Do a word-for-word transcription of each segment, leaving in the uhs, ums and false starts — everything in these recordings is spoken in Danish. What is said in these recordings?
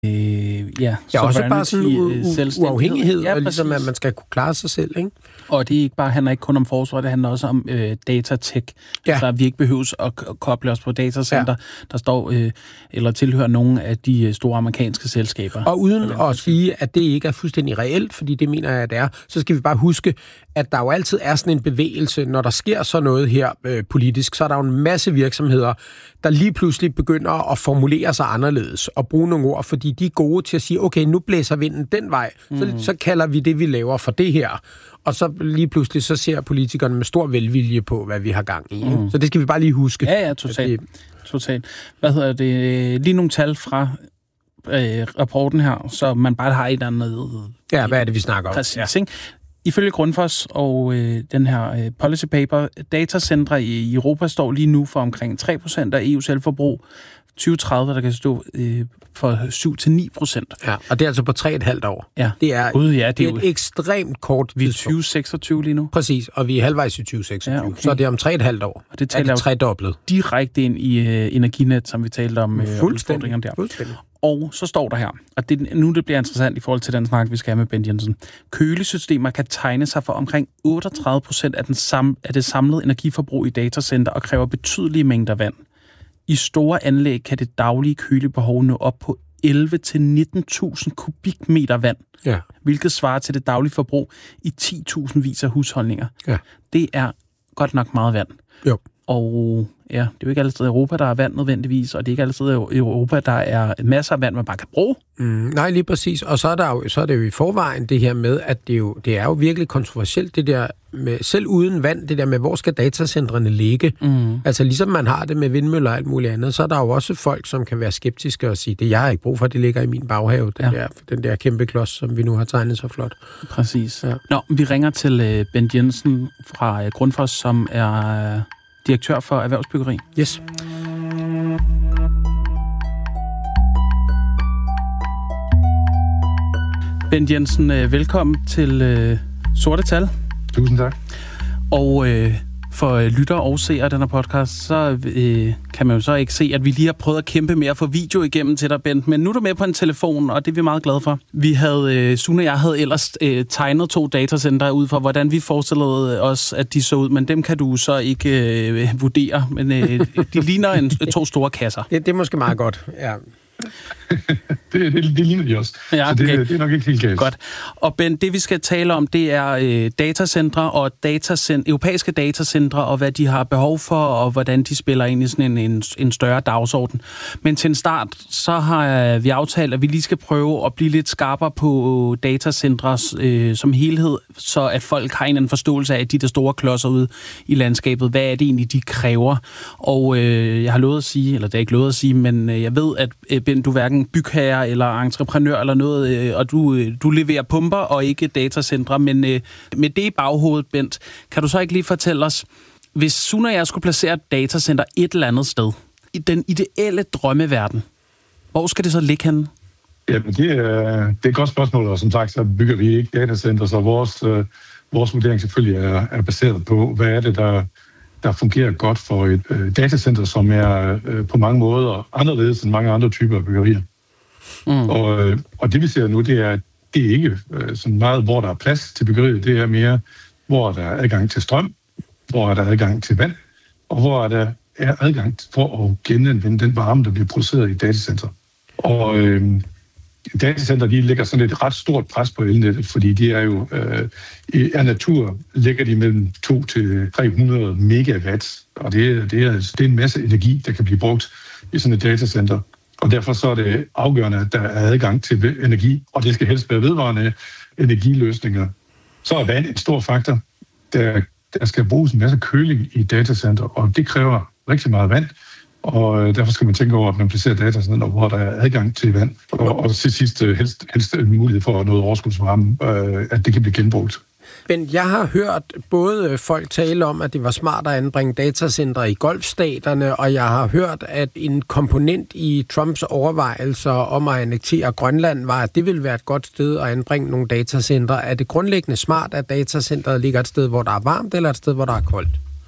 Øh, ja, ja, også bare sådan u- u- uafhængighed, ja, og ligesom at man skal kunne klare sig selv, ikke? Og det er ikke bare, handler ikke kun om forsvar, det handler også om øh, datatech. Ja. Så vi ikke behøves at k- koble os på datacenter, ja. der står øh, eller tilhører nogle af de store amerikanske selskaber. Og uden at sige, at det ikke er fuldstændig reelt, fordi det mener jeg, at det er, så skal vi bare huske, at der jo altid er sådan en bevægelse, når der sker så noget her øh, politisk, så er der jo en masse virksomheder, der lige pludselig begynder at formulere sig anderledes og bruge nogle ord, fordi de er gode til at sige, okay, nu blæser vinden den vej, mm. så, så kalder vi det, vi laver for det her. Og så lige pludselig, så ser politikerne med stor velvilje på, hvad vi har gang i. Mm. Så det skal vi bare lige huske. Ja, ja, totalt. Totalt. Hvad hedder det? Lige nogle tal fra øh, rapporten her, så man bare har et eller andet... Ja, hvad er det, vi snakker om? Præcis, ja. Ikke? Ifølge Grundfos og øh, den her øh, policy paper, datacentre i Europa står lige nu for omkring tre procent af E U's elforbrug. tyve tredive, der kan stå øh, for syv til ni procent. Ja, og det er altså på tre og et halvt år. Ja. Det er, Gud, ja, det det er er et ekstremt kort Vi er tyve seksogtyve lige nu. Præcis, og vi er halvvejs i tyve seksogtyve, ja, okay. Så det er om tre og et halvt år. Og det taler er det tredoblet. Direkte ind i øh, Energinet, som vi talte om. Øh, Fuldstændig. Der. Fuldstændig. Og så står der her, og det, nu det bliver interessant i forhold til den snak, vi skal have med Bent Jensen. Kølesystemer kan tegne sig for omkring otteogtredive procent af, den sam, af det samlede energiforbrug i datacenter og kræver betydelige mængder vand. I store anlæg kan det daglige kølebehov nå op på elleve til nitten tusind kubikmeter vand, ja. hvilket svarer til det daglige forbrug i ti tusind vis af husholdninger. Ja. Det er godt nok meget vand. Jo. Og ja, det er jo ikke altid i Europa, der er vand nødvendigvis, og det er ikke altid i Europa, der er masser af vand, man bare kan bruge. Mm, nej, lige præcis. Og så er, der jo, så er det jo i forvejen det her med, at det, jo, det er jo virkelig kontroversielt, det der med, selv uden vand, det der med, hvor skal datacentrene ligge? Mm. Altså ligesom man har det med vindmøller og alt muligt andet, så er der jo også folk, som kan være skeptiske og sige, det jeg har ikke brug for, det ligger i min baghave, den, ja. der, den der kæmpe klods, som vi nu har tegnet så flot. Præcis. Ja. Nå, vi ringer til uh, Bent Jensen fra uh, Grundfos, som er uh, direktør for erhvervsbyggeri. Yes. Bent Jensen, velkommen til øh, Sorte Tal. Tusind tak. Og øh, for lytter og seere af den her podcast, så øh, kan man jo så ikke se, at vi lige har prøvet at kæmpe med at få video igennem til dig, Bent. Men nu er du med på en telefon, og det er vi meget glade for. Vi havde, øh, Sune og jeg havde ellers øh, tegnet to datacenter ud for, hvordan vi forestillede os, at de så ud. Men dem kan du så ikke øh, vurdere. Men øh, de ligner en, to store kasser. Det, det er måske meget godt, ja. det, det, det ligner de også, ja, okay. Så det, det er nok ikke helt galt. Godt. Og Ben, det vi skal tale om, det er øh, datacentre og datacent- europæiske datacentre, og hvad de har behov for, og hvordan de spiller ind i sådan en, en, en større dagsorden. Men til en start, så har vi aftalt, at vi lige skal prøve at blive lidt skarpere på datacentre øh, som helhed, så at folk har en anden forståelse af de der store klodser ude i landskabet. Hvad er det egentlig, de kræver? Og øh, jeg har lovet at sige, eller det er ikke lovet at sige, men øh, jeg ved, at øh, Ben, du er hverken bygherre eller entreprenør eller noget, øh, og du, øh, du leverer pumper og ikke datacentre, men øh, med det i baghovedet, Bent, kan du så ikke lige fortælle os, hvis Sune og jeg skulle placere et datacenter et eller andet sted, i den ideelle drømmeverden, hvor skal det så ligge henne? Jamen, det er, det er et godt spørgsmål, og som sagt, så bygger vi ikke datacenter, så vores, øh, vores vurdering selvfølgelig er, er baseret på, hvad er det, der der fungerer godt for et øh, datacenter, som er øh, på mange måder anderledes end mange andre typer af byggerier. Mm. Og, øh, og det vi ser nu, det er, det er ikke øh, så meget, hvor der er plads til byggeriet, det er mere, hvor der er adgang til strøm, hvor er der adgang til vand, og hvor er der er adgang for at genanvende den varme, der bliver produceret i et datacenter. Og øh, datacenter, de lægger sådan et ret stort pres på elnettet, fordi de er jo øh, af natur ligger de mellem to til tre hundrede megawatt, og det er, det, er, det er en masse energi, der kan blive brugt i sådan et datacenter. Og derfor så er det afgørende, at der er adgang til energi, og det skal helst være vedvarende energiløsninger. Så er vand en stor faktor. Der, der skal bruges en masse køling i et datacenter, og det kræver rigtig meget vand. Og derfor skal man tænke over, at man placerer datacenter, hvor der er adgang til vand. Og, og til sidst helst, helst en mulighed for noget overskudsvarme, øh, at det kan blive genbrugt. Men jeg har hørt både folk tale om, at det var smart at anbringe datacentre i golfstaterne, og jeg har hørt, at en komponent i Trumps overvejelser om at annektere Grønland var, at det ville være et godt sted at anbringe nogle datacentre. Er det grundlæggende smart, at datacentret ligger et sted, hvor der er varmt, eller et sted, hvor der er koldt?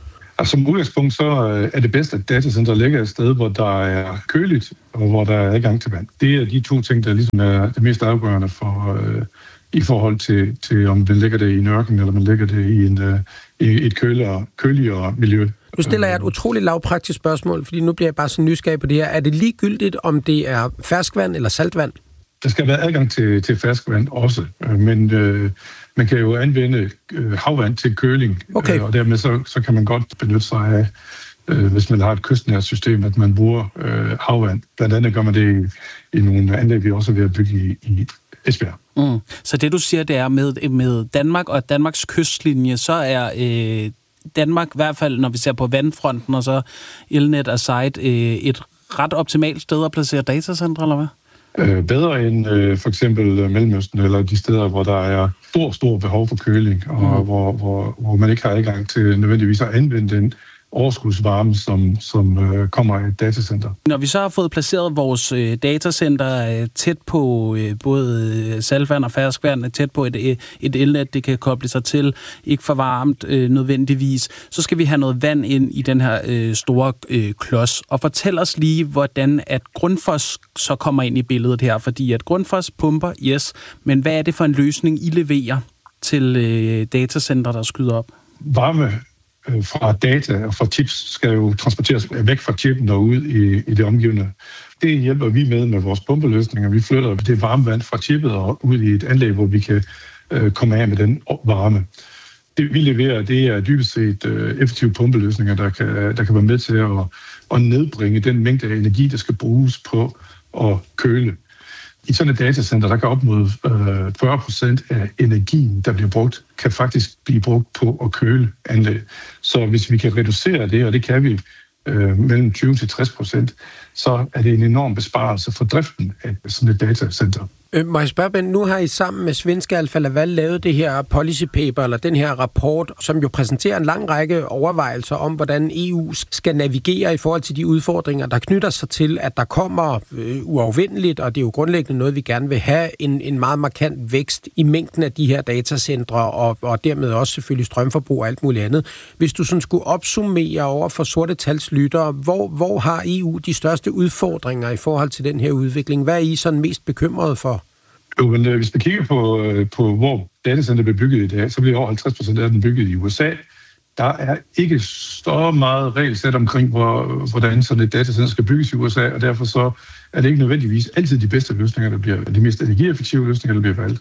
Som udgangspunkt så er det bedst, at datacenter ligger et sted, hvor der er køligt, og hvor der er adgang til vand. Det er de to ting, der ligesom er det mest afgørende for, øh, i forhold til, til, om man lægger det i en ørken, eller man lægger det i, en, øh, i et køligere, køligere miljø. Nu stiller jeg et utroligt lavpraktisk spørgsmål, fordi nu bliver jeg bare så nysgerrig på det her. Er det ligegyldigt, om det er ferskvand eller saltvand? Der skal være adgang til, til ferskvand også, men øh, man kan jo anvende øh, havvand til køling, okay. øh, og dermed så, så kan man godt benytte sig af, øh, hvis man har et kystnært system, at man bruger øh, havvand. Blandt andet gør man det i, i nogle anlæg, vi også er ved at bygge i, i Esbjerg. Mm. Så det du siger, det er med, med Danmark og Danmarks kystlinje, så er øh, Danmark i hvert fald, når vi ser på vandfronten og så Elnet og Site, øh, et ret optimalt sted at placere datacentre, eller hvad? Øh, bedre end øh, for eksempel Mellemøsten, eller de steder, hvor der er stor, stor behov for køling, og mm. hvor, hvor, hvor man ikke har adgang til nødvendigvis at anvende den overskudsvarme, som, som øh, kommer af et datacenter. Når vi så har fået placeret vores øh, datacenter øh, tæt på øh, både saltvand og ferskvand, tæt på et, øh, et elnet, det kan koble sig til, ikke for varmt øh, nødvendigvis, så skal vi have noget vand ind i den her øh, store øh, klods. Og fortæl os lige, hvordan at Grundfos så kommer ind i billedet her, fordi at Grundfos pumper, yes, men hvad er det for en løsning, I leverer til øh, datacenter, der skyder op? Varme fra data og fra chips skal jo transporteres væk fra chippen og ud i, i det omgivende. Det hjælper vi med med vores pumpeløsninger. Vi flytter det varme vand fra chippet og ud i et anlæg, hvor vi kan øh, komme af med den varme. Det vi leverer, det er dybest set øh, effektive pumpeløsninger, der kan, der kan være med til at, at nedbringe den mængde af energi, der skal bruges på at køle. I sådan et datacenter, der kan op mod øh, fyrre procent af energien, der bliver brugt, kan faktisk blive brugt på at køle anlæg. Så hvis vi kan reducere det, og det kan vi øh, mellem tyve til tres procent, så er det en enorm besparelse for driften af sådan et datacenter. Øh, må jeg spørge, Ben, nu har I sammen med svenske Alfa Laval lavet det her policy paper, eller den her rapport, som jo præsenterer en lang række overvejelser om, hvordan E U skal navigere i forhold til de udfordringer, der knytter sig til, at der kommer øh, uafvendeligt, og det er jo grundlæggende noget, vi gerne vil have, en, en meget markant vækst i mængden af de her datacentre, og, og dermed også selvfølgelig strømforbrug og alt muligt andet. Hvis du sådan skulle opsummere over for sorte talslyttere, hvor, hvor har E U de største udfordringer i forhold til den her udvikling? Hvad er I sådan mest bekymrede for? Jo, men øh, hvis man kigger på, øh, på, hvor datacenter bliver bygget i dag, så bliver over halvtreds procent af den bygget i U S A. Der er ikke så meget regelsæt omkring, hvor, hvordan sådan et datacenter skal bygges i U S A, og derfor så er det ikke nødvendigvis altid de bedste løsninger, der bliver de mest energieffektive løsninger, der bliver valgt.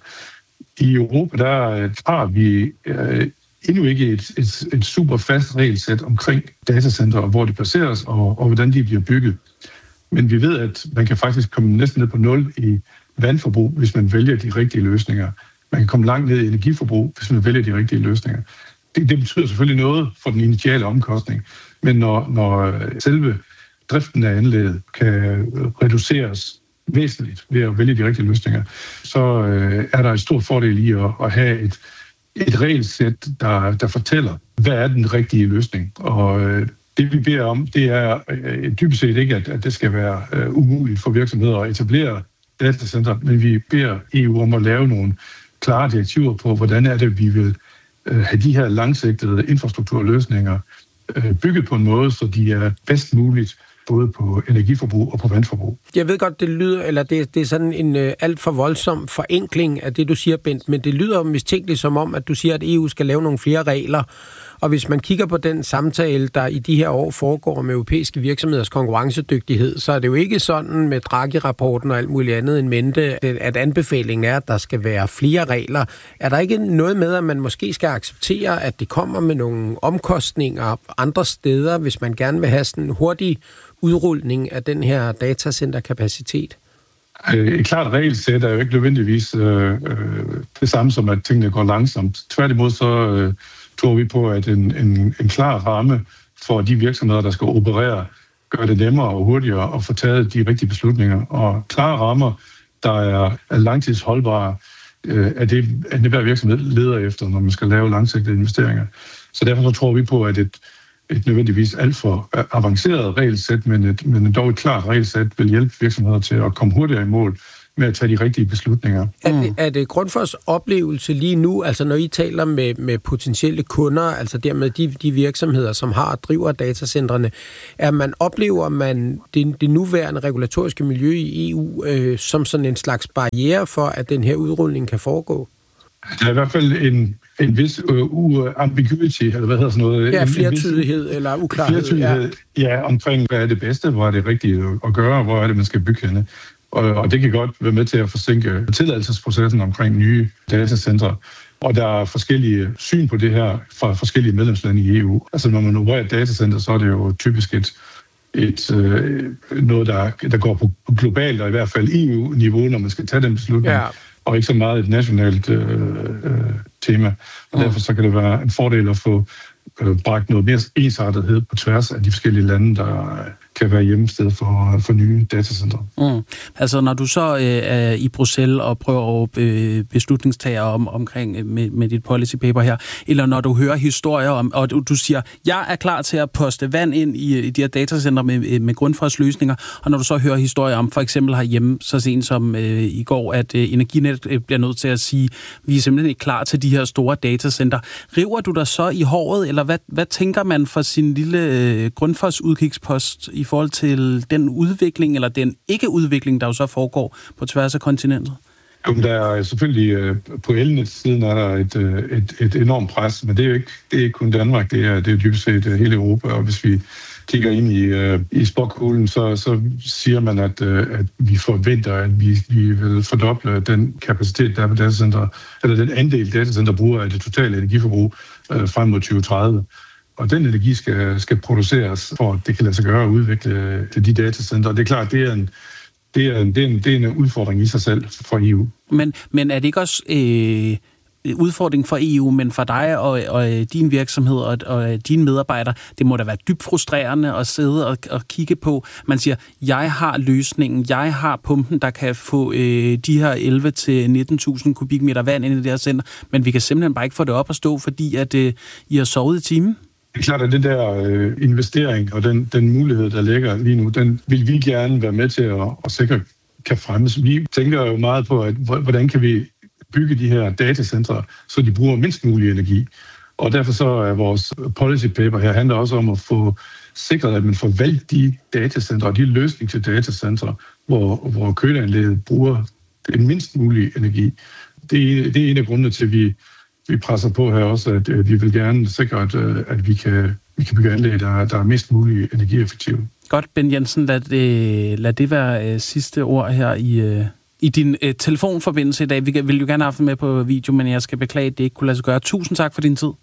I Europa, der har vi øh, endnu ikke et, et, et super fast regelsæt omkring datacenter, og hvor de placeres, og, og hvordan de bliver bygget. Men vi ved, at man kan faktisk komme næsten ned på nul i vandforbrug, hvis man vælger de rigtige løsninger. Man kan komme langt ned i energiforbrug, hvis man vælger de rigtige løsninger. Det, det betyder selvfølgelig noget for den initiale omkostning, men når, når selve driften af anlægget kan reduceres væsentligt ved at vælge de rigtige løsninger, så øh, er der en stor fordel i at, at have et, et regelsæt, der, der fortæller, hvad er den rigtige løsning. Og øh, det vi beder om, det er øh, dybest set ikke, at, at det skal være øh, umuligt for virksomheder at etablere datacenter, men vi beder E U om at lave nogle klare direktiver på, hvordan er det, vi vil øh, have de her langsigtede infrastrukturløsninger øh, bygget på en måde, så de er bedst muligt både på energiforbrug og på vandforbrug. Jeg ved godt, det lyder, eller det, det er sådan en øh, alt for voldsom forenkling af det, du siger, Bent, men det lyder mistænkeligt som om, at du siger, at E U skal lave nogle flere regler. Og hvis man kigger på den samtale, der i de her år foregår med europæiske virksomheders konkurrencedygtighed, så er det jo ikke sådan med Draghi-rapporten og alt muligt andet en mente, at anbefalingen er, at der skal være flere regler. Er der ikke noget med, at man måske skal acceptere, at det kommer med nogle omkostninger andre steder, hvis man gerne vil have sådan en hurtig udrulning af den her datacenterkapacitet? Et klart regelsæt er jo ikke nødvendigvis øh, det samme som, at tingene går langsomt. Tværtimod så øh, tror vi på, at en, en, en klar ramme for de virksomheder, der skal operere, gør det nemmere og hurtigere at få taget de rigtige beslutninger. Og klare rammer, der er, er langtidsholdbare, øh, er det, at hver virksomhed leder efter, når man skal lave langsigtede investeringer. Så derfor så tror vi på, at et, et nødvendigvis alt for avanceret regelsæt, men, et, men dog et klart regelsæt vil hjælpe virksomheder til at komme hurtigere i mål med at tage de rigtige beslutninger. Er det, er det Grundfos oplevelse lige nu, altså når I taler med, med potentielle kunder, altså dermed de, de virksomheder, som har og driver datacentrene, er man oplever man det, det nuværende regulatoriske miljø i E U øh, som sådan en slags barriere for, at den her udrulning kan foregå? Der er i hvert fald en, en vis uh, ambiguity, eller hvad hedder sådan noget? Ja, flertydighed en, eller uklarhed. Flertydighed, ja. ja, omkring hvad er det bedste, hvor er det rigtigt at gøre, hvor er det, man skal bygge henne. Og, og det kan godt være med til at forsinke tilladelsesprocessen omkring nye datacentre. Og der er forskellige syn på det her fra forskellige medlemslande i E U. Altså når man opererer et datacenter, så er det jo typisk et, et, øh, noget, der, der går på globalt, og i hvert fald E U-niveau, når man skal tage den beslutning. Ja. Og ikke så meget et nationalt øh, øh, tema. Og derfor så kan det være en fordel at få øh, bragt noget mere ensartethed på tværs af de forskellige lande, der kan være hjemmested for, for nye datacentre. Mm. Altså når du så øh, er i Bruxelles og prøver at øh, beslutningstager om, omkring øh, med, med dit policy paper her, eller når du hører historier om, og du, du siger, jeg er klar til at poste vand ind i, i de her datacentre med, med Grundfos løsninger, og når du så hører historier om, for eksempel herhjemme, så sent som øh, i går, at øh, Energinet øh, bliver nødt til at sige, vi er simpelthen ikke klar til de her store datacentre. River du dig så i håret, eller hvad, hvad tænker man for sin lille øh, Grundfos udkigspost i forhold til den udvikling, eller den ikke-udvikling, der jo så foregår på tværs af kontinentet? Jamen, der er selvfølgelig på elnet-siden er der et, et, et enormt pres, men det er jo ikke, det er ikke kun Danmark, det er, det er dybest set hele Europa, og hvis vi kigger ind i, i spokkuglen, så, så siger man, at, at vi forventer, at vi, vi vil fordoble den kapacitet, der er på datacenter, eller den andel datacenter bruger af det totale energiforbrug frem mod tyve tredive. Og den energi skal, skal produceres, for at det kan lade sig gøre at udvikle til de datacenter. Og det er klart, det er en, det er en, det er en, det er en udfordring i sig selv for E U. Men, men er det ikke også øh, udfordring for E U, men for dig og, og din virksomhed og, og dine medarbejdere? Det må da være dybt frustrerende at sidde og, og kigge på. Man siger, jeg har løsningen, jeg har pumpen, der kan få øh, de her elleve til nitten tusind kubikmeter vand ind i det her center, men vi kan simpelthen bare ikke få det op at stå, fordi at øh, I har sovet i timen. Det er klart, at den der øh, investering og den, den mulighed, der ligger lige nu, den vil vi gerne være med til at, at sikre kan fremmes. Vi tænker jo meget på, at hvordan kan vi bygge de her datacentre, så de bruger mindst mulig energi. Og derfor så er vores policy paper her handler også om at få sikret, at man får valgt de datacentre og de løsninger til datacentre, hvor, hvor køleanlægget bruger den mindst mulige energi. Det er, det er en af grundene til, at vi Vi presser på her også, at vi vil gerne sikre, at, at vi, kan, vi kan bygge anlæg, der, der er mest muligt energieffektive. Godt, Ben Jensen. Lad det, lad det være uh, sidste ord her i, uh, i din uh, telefonforbindelse i dag. Vi vil jo gerne have haft med på video, men jeg skal beklage, at det ikke kunne lade sig gøre. Tusind tak for din tid.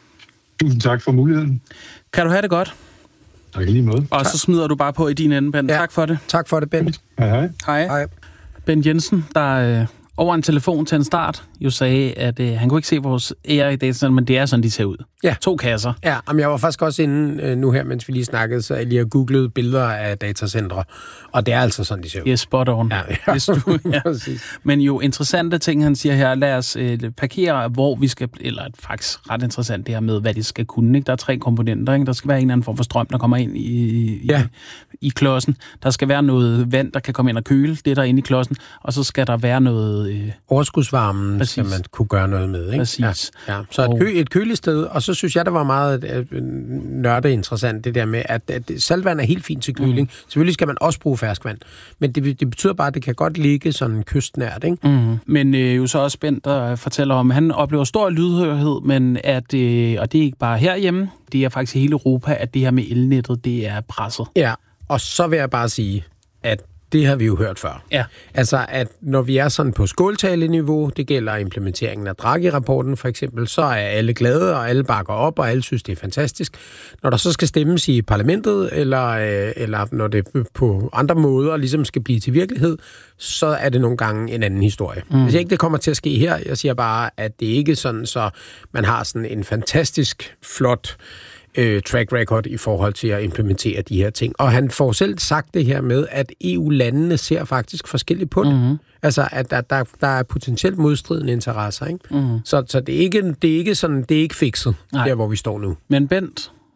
Tusind tak for muligheden. Kan du have det godt? Tak i lige måde. Og tak. Så smider du bare på i din ende, Ben. Ja. Tak for det. Tak for det, Ben. Hej, hej. Hej. Hej. Ben Jensen, der... Uh, over en telefon til en start, jo sagde, at øh, han kunne ikke se vores ære i datacenter, men det er sådan, de ser ud. Ja. To kasser. Ja, men jeg var faktisk også inde øh, nu her, mens vi lige snakkede, så jeg lige har googlet billeder af datacentre, og det er altså sådan, de ser ud. Ja, yes, spot on. Ja, ja. Hvis du, ja. Men jo interessante ting, han siger her, lad os øh, parkere, hvor vi skal, eller faktisk ret interessant det her med, hvad de skal kunne. Ikke? Der er tre komponenter. Ikke? Der skal være en eller anden form for strøm, der kommer ind i, i, ja. i, i klodsen. Der skal være noget vand, der kan komme ind og køle det, der er inde i klodsen, og så skal der være noget... Øh, overskudsvarmen skal man kunne gøre noget med, ikke? Præcis. Ja, ja. Så et, kø, et kølested, og så synes jeg, det var meget øh, nørde interessant, det der med, at, at saltvand er helt fint til køling. Mm. Selvfølgelig skal man også bruge ferskvand, men det, det betyder bare, at det kan godt ligge sådan kystnært, ikke? Mm. Men øh, jo så også Bent, der fortæller om, at han oplever stor lydhørhed, men at, øh, og det er ikke bare herhjemme, det er faktisk i hele Europa, at det her med elnettet, det er presset. Ja, og så vil jeg bare sige, at det har vi jo hørt før. Ja. Altså, at når vi er sådan på skåltaleniveau, det gælder implementeringen af Draghi-rapporten for eksempel, så er alle glade, og alle bakker op, og alle synes, det er fantastisk. Når der så skal stemmes i parlamentet, eller, øh, eller når det på andre måder ligesom skal blive til virkelighed, så er det nogle gange en anden historie. Mm. Hvis ikke det kommer til at ske her, jeg siger bare, at det ikke er sådan, så man har sådan en fantastisk flot Øh, track record i forhold til at implementere de her ting. Og han får selv sagt det her med, at E U-landene ser faktisk forskelligt på det. Mm-hmm. Altså, at der, der, der er potentielt modstridende interesser, ikke? Mm-hmm. Så, så det, er ikke, det er ikke sådan, det er ikke fikset, Nej. Der hvor vi står nu. Men Bent,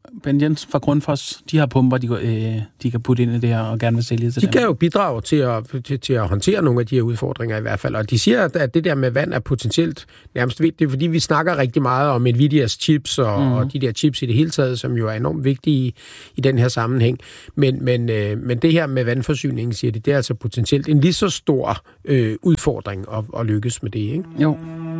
Ben Jensen fra Grundfos, de har pumper, de, øh, de kan putte ind i det her og gerne vil sælge til De dem. kan jo bidrage til at, til, til at håndtere nogle af de her udfordringer i hvert fald. Og de siger, at det der med vand er potentielt nærmest vigtigt. Det er fordi, vi snakker rigtig meget om Nvidias chips og, mm. og de der chips i det hele taget, som jo er enormt vigtige i, i den her sammenhæng. Men, men, øh, men det her med vandforsyningen, siger de, det er altså potentielt en lige så stor øh, udfordring at, at lykkes med det, ikke? Jo.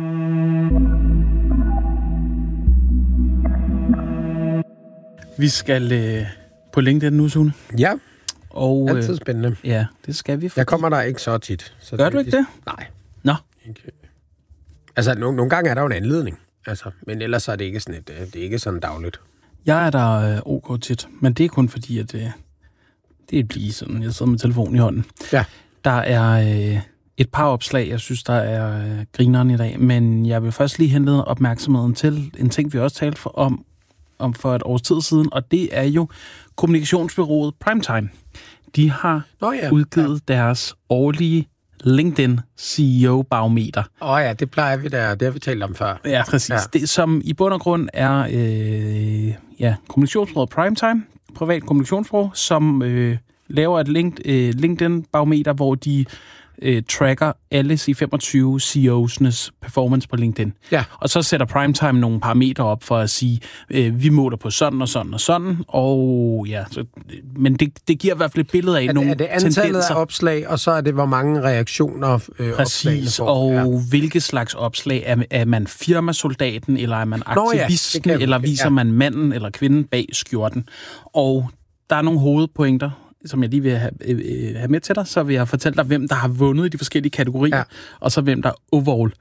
Vi skal øh, på LinkedIn nu, Sune. Ja, og, øh, altid spændende. Ja, det skal vi. Fordi... Jeg kommer der ikke så tit. Så Gør det, du ikke det? Nej. Nå. Ikke. Altså, nogle, nogle gange er der jo en anledning. Altså, men ellers er det ikke sådan, et, det er ikke sådan dagligt. Jeg er der øh, ok tit, men det er kun fordi, at øh, det er blive sådan, jeg sidder med telefonen i hånden. Ja. Der er øh, et par opslag, jeg synes, der er øh, grineren i dag, men jeg vil først lige henlede opmærksomheden til en ting, vi også talte for, om, om for et års tid siden, og det er jo kommunikationsbureauet Primetime. De har Nå, ja. udgivet ja. deres årlige LinkedIn C E O-barometer. Åh oh ja, det plejer vi der. Det har vi talt om før. Ja, præcis. Ja. Det, som i bund og grund er øh, ja, kommunikationsbureauet Primetime, privat kommunikationsbureau, som øh, laver et link, øh, LinkedIn-barometer, hvor de øh, tracker alle C femogtyve C E O's performance på LinkedIn. Ja. Og så sætter Primetime nogle parametre op for at sige, øh, vi måler på sådan og sådan og sådan, og ja, så, men det, det giver i hvert fald et billede af er, nogle er det antallet tendenser. af opslag, og så er det, hvor mange reaktioner øh, Præcis, og ja. hvilke slags opslag. Er, er man firmasoldaten, eller er man aktivisten, Nå, ja, eller viser ja. man manden eller kvinden bag skjorten? Og der er nogle hovedpointer, som jeg lige vil have, øh, have med til dig, så vil jeg fortælle dig, hvem der har vundet i de forskellige kategorier, ja. og så hvem der overall,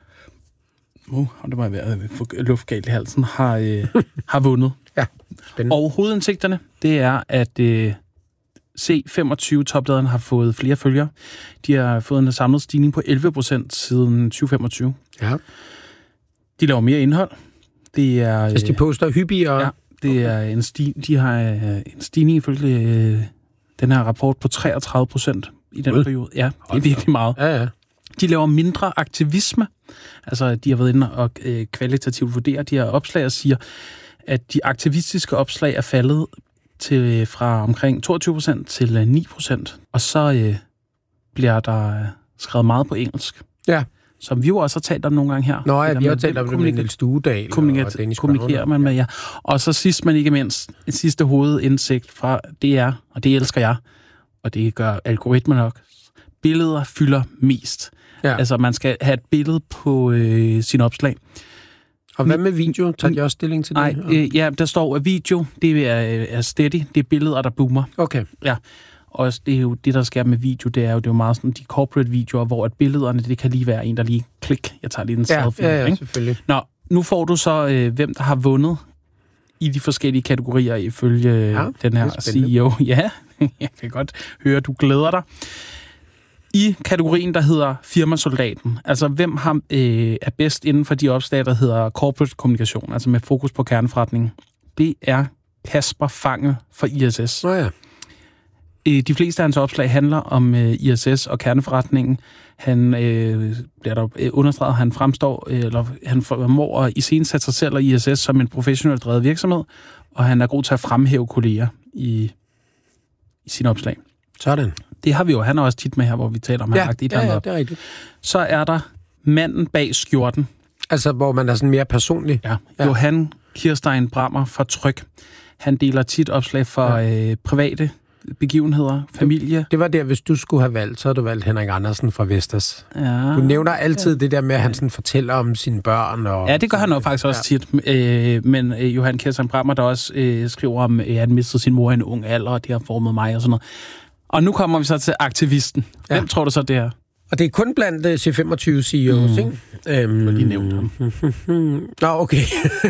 uh, det må jeg være luftgalt i halsen, har, øh, har vundet. Ja, spændende. Og hovedindsigterne, det er, at øh, C femogtyve-toplederne har fået flere følgere. De har fået en samlet stigning på elleve procent siden tyve femogtyve. Ja. De laver mere indhold. Det er, Hvis de poster hyppigere? Ja, det okay. er en sti- de har øh, en stigning ifølge øh, den her rapport på treogtredive procent i den Vel. periode. Ja, det er virkelig meget. Ja, ja. De laver mindre aktivisme. Altså, de har været inde og øh, kvalitativt vurdere de her opslag og siger, at de aktivistiske opslag er faldet til fra omkring toogtyve procent til øh, ni procent. Og så øh, bliver der øh, skrevet meget på engelsk. Ja. Som vi jo også har talt om nogle gange her. Nå ja, vi har talt om det med Niels Stuedal kommunika- og Dennis kommunikerer man med, ja. Og så sidst, men ikke mindst, en sidste hovedindsigt fra D R, og det elsker jeg, og det gør algoritmer nok. Billeder fylder mest. Ja. Altså, man skal have et billede på øh, sin opslag. Og hvad med video? Tager de også stilling til det? Nej, øh, ja, der står, at video, det er, er steady, det er billeder, der boomer. Okay. Ja. Og det er jo det, der sker med video, det er jo, det er jo meget sådan de corporate videoer, hvor at billederne, det kan lige være en, der lige klik, jeg tager lige en ja, selfie. Ja, ja, ikke? selvfølgelig. Nå, nu får du så, øh, hvem der har vundet i de forskellige kategorier ifølge ja, den her C E O. Ja, jeg kan godt høre, du glæder dig. I kategorien, der hedder firmasoldaten, altså hvem har, øh, er bedst inden for de opslag, der hedder corporate kommunikation, altså med fokus på kerneforretning, det er Kasper Fange fra I S S. Nå ja. De fleste af hans opslag handler om øh, I S S og kerneforretningen. Han øh, bliver der øh, understreget, han fremstår, øh, eller han formår at iscenesætte sig selv og I S S som en professionelt drevet virksomhed, og han er god til at fremhæve kolleger i, i sine opslag. Sådan. Det har vi jo, han er også tit med her, hvor vi taler om, ja, han har lagt et ja, ja, op. det er rigtigt. Så er der manden bag skjorten. Altså, hvor man er sådan mere personlig. Ja, ja. Johan Kirstein Brammer fra Tryg. Han deler tit opslag for ja. øh, private begivenheder, familie. Det, det var der, hvis du skulle have valgt, så havde du valgt Henrik Andersen fra Vestas. Ja. Du nævner altid ja. det der med, at han sådan fortæller om sine børn. Og ja, det gør han jo faktisk også ja. tit. Øh, men øh, Johan Kirstein Brammer, der også øh, skriver om, at han mistede sin mor i en ung alder, og det har formet mig og sådan noget. Og nu kommer vi så til aktivisten. Hvem ja. tror du så, det er? Og det er kun blandt uh, C femogtyve C E O's, mm. ikke? Um, de nævnte ham. Nå, okay.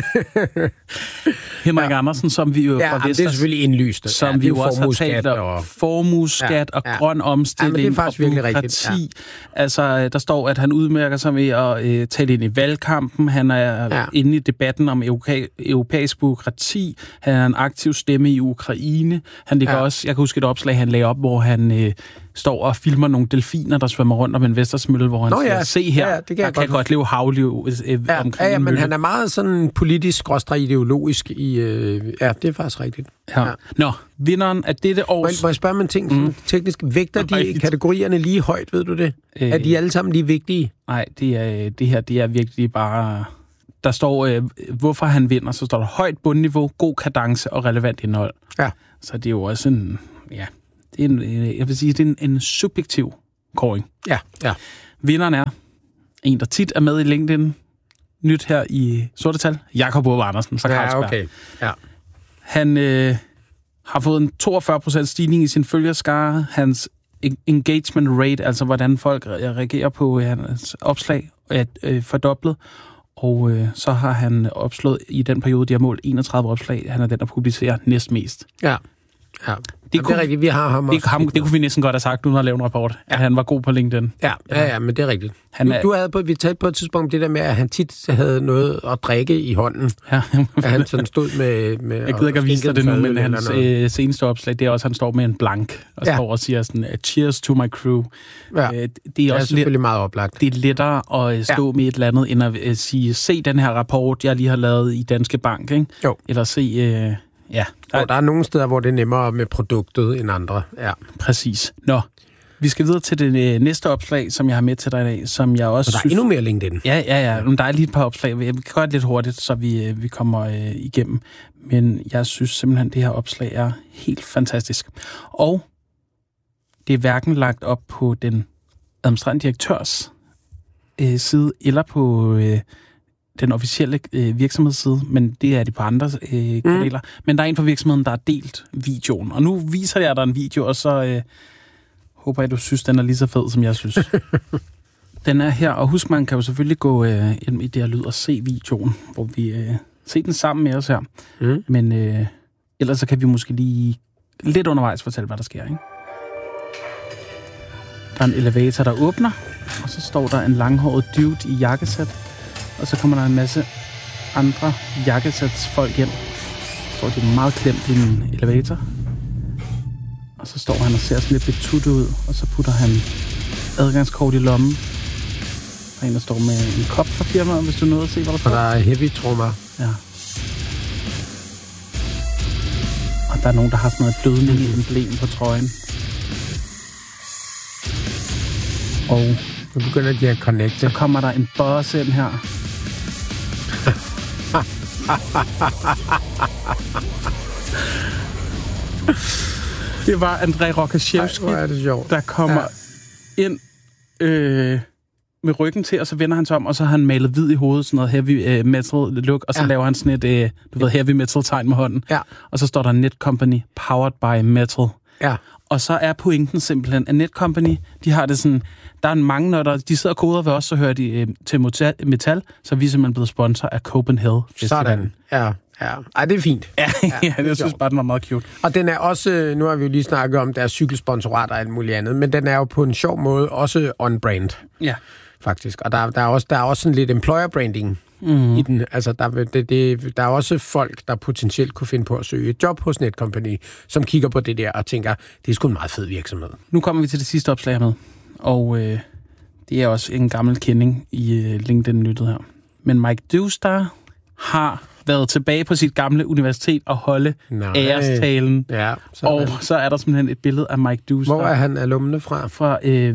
Henrik ja. Andersen, som vi jo ja, fra Vestas... det er selvfølgelig indlyst. Som ja, vi jo også har talt om. Og... Formueskat ja, ja. og grøn omstilling ja, det er faktisk og bureaukrati. Ja. Altså, der står, at han udmærker sig ved at øh, tale ind i valgkampen. Han er ja. inde i debatten om europæ- europæisk bureaukrati. Han er en aktiv stemme i Ukraine. Han ligger ja. også... Jeg kan huske et opslag, han lagde op, hvor han... Øh, står og filmer nogle delfiner, der svømmer rundt om en Vestersmølle, hvor han Nå, siger, ja. se her, ja, det kan der jeg kan godt, godt leve havliv øh, ja, omkring ja, ja, en men mølle. han er meget sådan politisk, skråstreg ideologisk i... Øh, ja, det er faktisk rigtigt. Ja. Ja. Nå, vinderen af dette års... Må jeg, må jeg spørge om en ting? Mm. Teknisk, vægter de Rigtigt. kategorierne lige højt, ved du det? Øh, er de alle sammen lige vigtige? Nej, det, er, det her det er virkelig bare... Der står, øh, hvorfor han vinder, så står der højt bundniveau, god kadence og relevant indhold. Ja. Så det er jo også en... Ja, det er en, jeg vil sige, det er en, en subjektiv kåring. Ja, ja. Vinderen er en, der tit er med i LinkedIn. Nyt her i Sorte Tal. Jakob Ove Andersen fra Carlsberg. Ja, okay. Ja. Han øh, har fået en toogfyrre procent stigning i sin følgerskare. Hans engagement rate, altså hvordan folk reagerer på hans opslag, er øh, fordoblet. Og øh, så har han opslået i den periode, de har målt enogtredive opslag. Han er den, der publicerer næstmest. Ja. Ja. Det, Jamen, kunne, det er rigtigt, vi har ham det, også. ham, det kunne vi næsten godt have sagt, uden at lave en rapport, ja. At han var god på LinkedIn. Ja, ja, ja, men det er rigtigt. Han er, du, du havde på, vi talte på et tidspunkt det der med, at han tit havde noget at drikke i hånden. Ja. At han sådan stod med... med jeg gider ikke at vise dig det nu, men hans øh, seneste opslag, det er også, at han står med en blank, og ja. står og siger sådan, cheers to my crew. Ja. Øh, det er, det er også selvfølgelig lidt, meget oplagt. Det er lettere at stå ja. med et eller andet, end at øh, sige, se den her rapport, jeg lige har lavet i Danske Bank, ikke? Jo. Eller se... Øh, Ja, der, jo, der er nogle steder, hvor det er nemmere med produktet end andre. Ja. Præcis. Nå, vi skal videre til det øh, næste opslag, som jeg har med til dig i dag, som jeg også og der er synes... endnu mere LinkedIn. Ja, ja, ja. Men der er lige et par opslag. Vi kan gøre det lidt hurtigt, så vi, øh, vi kommer øh, igennem. Men jeg synes simpelthen, det her opslag er helt fantastisk. Og det er hverken lagt op på den administrerende direktørs øh, side, eller på... Øh, den officielle øh, virksomhedsside, men det er de på andre øh, kanaler. Mm. Men der er en fra virksomheden, der har delt videoen. Og nu viser jeg dig en video, og så øh, håber jeg, du synes, den er lige så fed, som jeg synes. Den er her, og husk, man kan jo selvfølgelig gå øh, ind i det her lyd og se videoen, hvor vi øh, ser den sammen med os her. Mm. Men øh, ellers så kan vi måske lige lidt undervejs fortælle, hvad der sker, ikke? Der er en elevator, der åbner, og så står der en langhåret dude i jakkesæt. Og så kommer der en masse andre jakkesætsfolk hjem. Så er de meget klemt i en elevator. Og så står han og ser sådan lidt betuttet ud. Og så putter han adgangskort i lommen. Der er en, der står med en kop fra firmaet, hvis du nåede at se, hvad der står. Og der er heavy trommer. Ja. Og der er nogen, der har sådan noget blødning i emblem på trøjen. Og nu begynder de at connecte. Så kommer der en boss ind her. Det var André Rokoszewski, der kommer ja. ind øh, med ryggen til, og så vender han sig om, og så har han malet hvid i hovedet, sådan noget heavy øh, metal look, og så ja. laver han sådan et øh, du ved, heavy metal tegn med hånden. Ja. Og så står der Netcompany, powered by metal. Ja. Og så er pointen simpelthen, at Netcompany, de har det sådan, der er mange, når der, de sidder og koder ved os, så hører de øh, til metal, så er vi simpelthen blevet sponsor af Copenhagen Festival. Sådan, ja. Ja, ej, det er fint. Ja, ja, ja det jeg synes bare, den var meget cute. Og den er også, nu har vi jo lige snakket om deres cykelsponsorat og alt muligt andet, men den er jo på en sjov måde også on-brand. Ja. Faktisk. Og der, der, er, også, der er også sådan lidt employer branding mm. i den. Altså, der, det, det, der er også folk, der potentielt kunne finde på at søge et job hos Netcompany, som kigger på det der og tænker, det er sgu en meget fed virksomhed. Nu kommer vi til det sidste opslag med, og øh, det er også en gammel kending i øh, LinkedIn-nyttet her. Men Mike Dewstar har været tilbage på sit gamle universitet og holde Nej. ærestalen. Ja, og så er der simpelthen et billede af Mike Dewstar. Hvor er han alumne fra? Fra øh,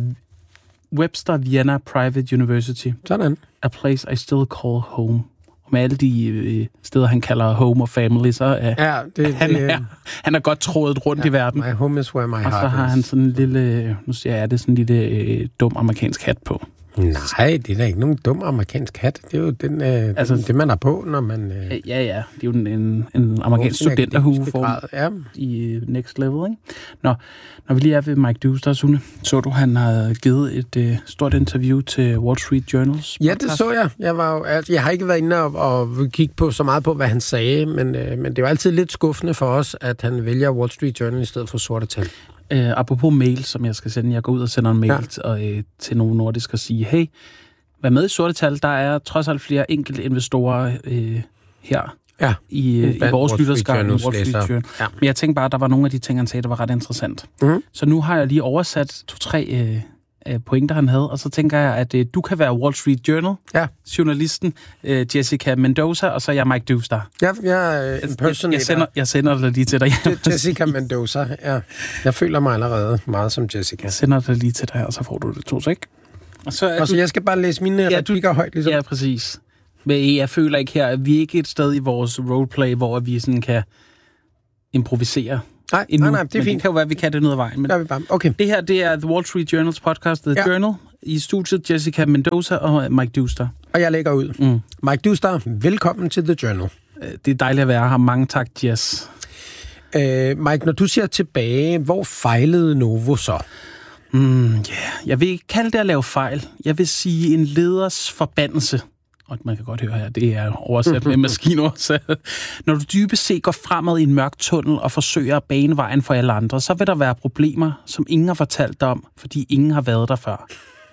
Webster Vienna Private University. Sådan. A place I still call home. Og med alle de øh, steder, han kalder home og family, så er ja, det, han, det, er, han er godt trådet rundt ja, i verden. My home is where my heart is. Og så har han sådan en lille, nu siger jeg det, sådan en lille øh, dum amerikansk hat på. Nej, det er da ikke nogen dum amerikansk hat. Det er jo den, øh, altså, den, det, man har på, når man... Øh, ja, ja. Det er jo en, en, en amerikansk studenterhue ja. i next level, ikke? Nå, når vi lige er ved Mike Dewstar, Sune, så du, han har givet et øh, stort interview til Wall Street Journals? Ja, det så jeg. Jeg, var jo, altså, jeg har ikke været inde og, og kigge på så meget på, hvad han sagde, men, øh, men det var altid lidt skuffende for os, at han vælger Wall Street Journal i stedet for sorte tal. Uh, apropos mail, som jeg skal sende. Jeg går ud og sender en mail ja. og, uh, til nogle nordiske og sige, hey, vær med i sorte tal. Der er trods alt flere enkelte investorer uh, her. ja. i, i vores lytterskab. Wall Street Journal. Ja. Men jeg tænkte bare, at der var nogle af de ting, han sagde, der var ret interessant. Mm. Så nu har jeg lige oversat to-tre øh, pointer, han havde, og så tænker jeg, at øh, du kan være Wall Street Journal, ja. journalisten øh, Jessica Mendoza, og så er jeg Mike Dewstar. Ja, jeg er impersonator. Jeg sender, jeg sender det lige til dig. Jessica Mendoza, ja. Jeg føler mig allerede meget som Jessica. Jeg sender det lige til dig, og så får du det to sek. Og så, og så du... jeg skal bare læse mine ja, replikker højt, ligesom. Ja, præcis. Men jeg føler ikke her, at vi er ikke et sted i vores roleplay, hvor vi sådan kan improvisere. Nej, nej, nej, det er men fint. Det kan jo være, at vi kan det ned ad vejen. Men der er vi bare. Okay. Det her, det er The Wall Street Journals podcast, The ja. Journal. I studiet Jessica Mendoza og Mike Dewstar. Og jeg lægger ud. Mm. Mike Dewstar, velkommen til The Journal. Det er dejligt at være her. Mange tak, Jess. Uh, Mike, når du ser tilbage, hvor fejlede Novo så? Mm, yeah. Jeg vil ikke kalde det at lave fejl. Jeg vil sige en leders forbandelse. Og man kan godt høre her, det er oversat med maskinoversat. Når du dybest set går fremad i en mørk tunnel og forsøger at bane vejen for alle andre, så vil der være problemer, som ingen har fortalt dig om, fordi ingen har været der før.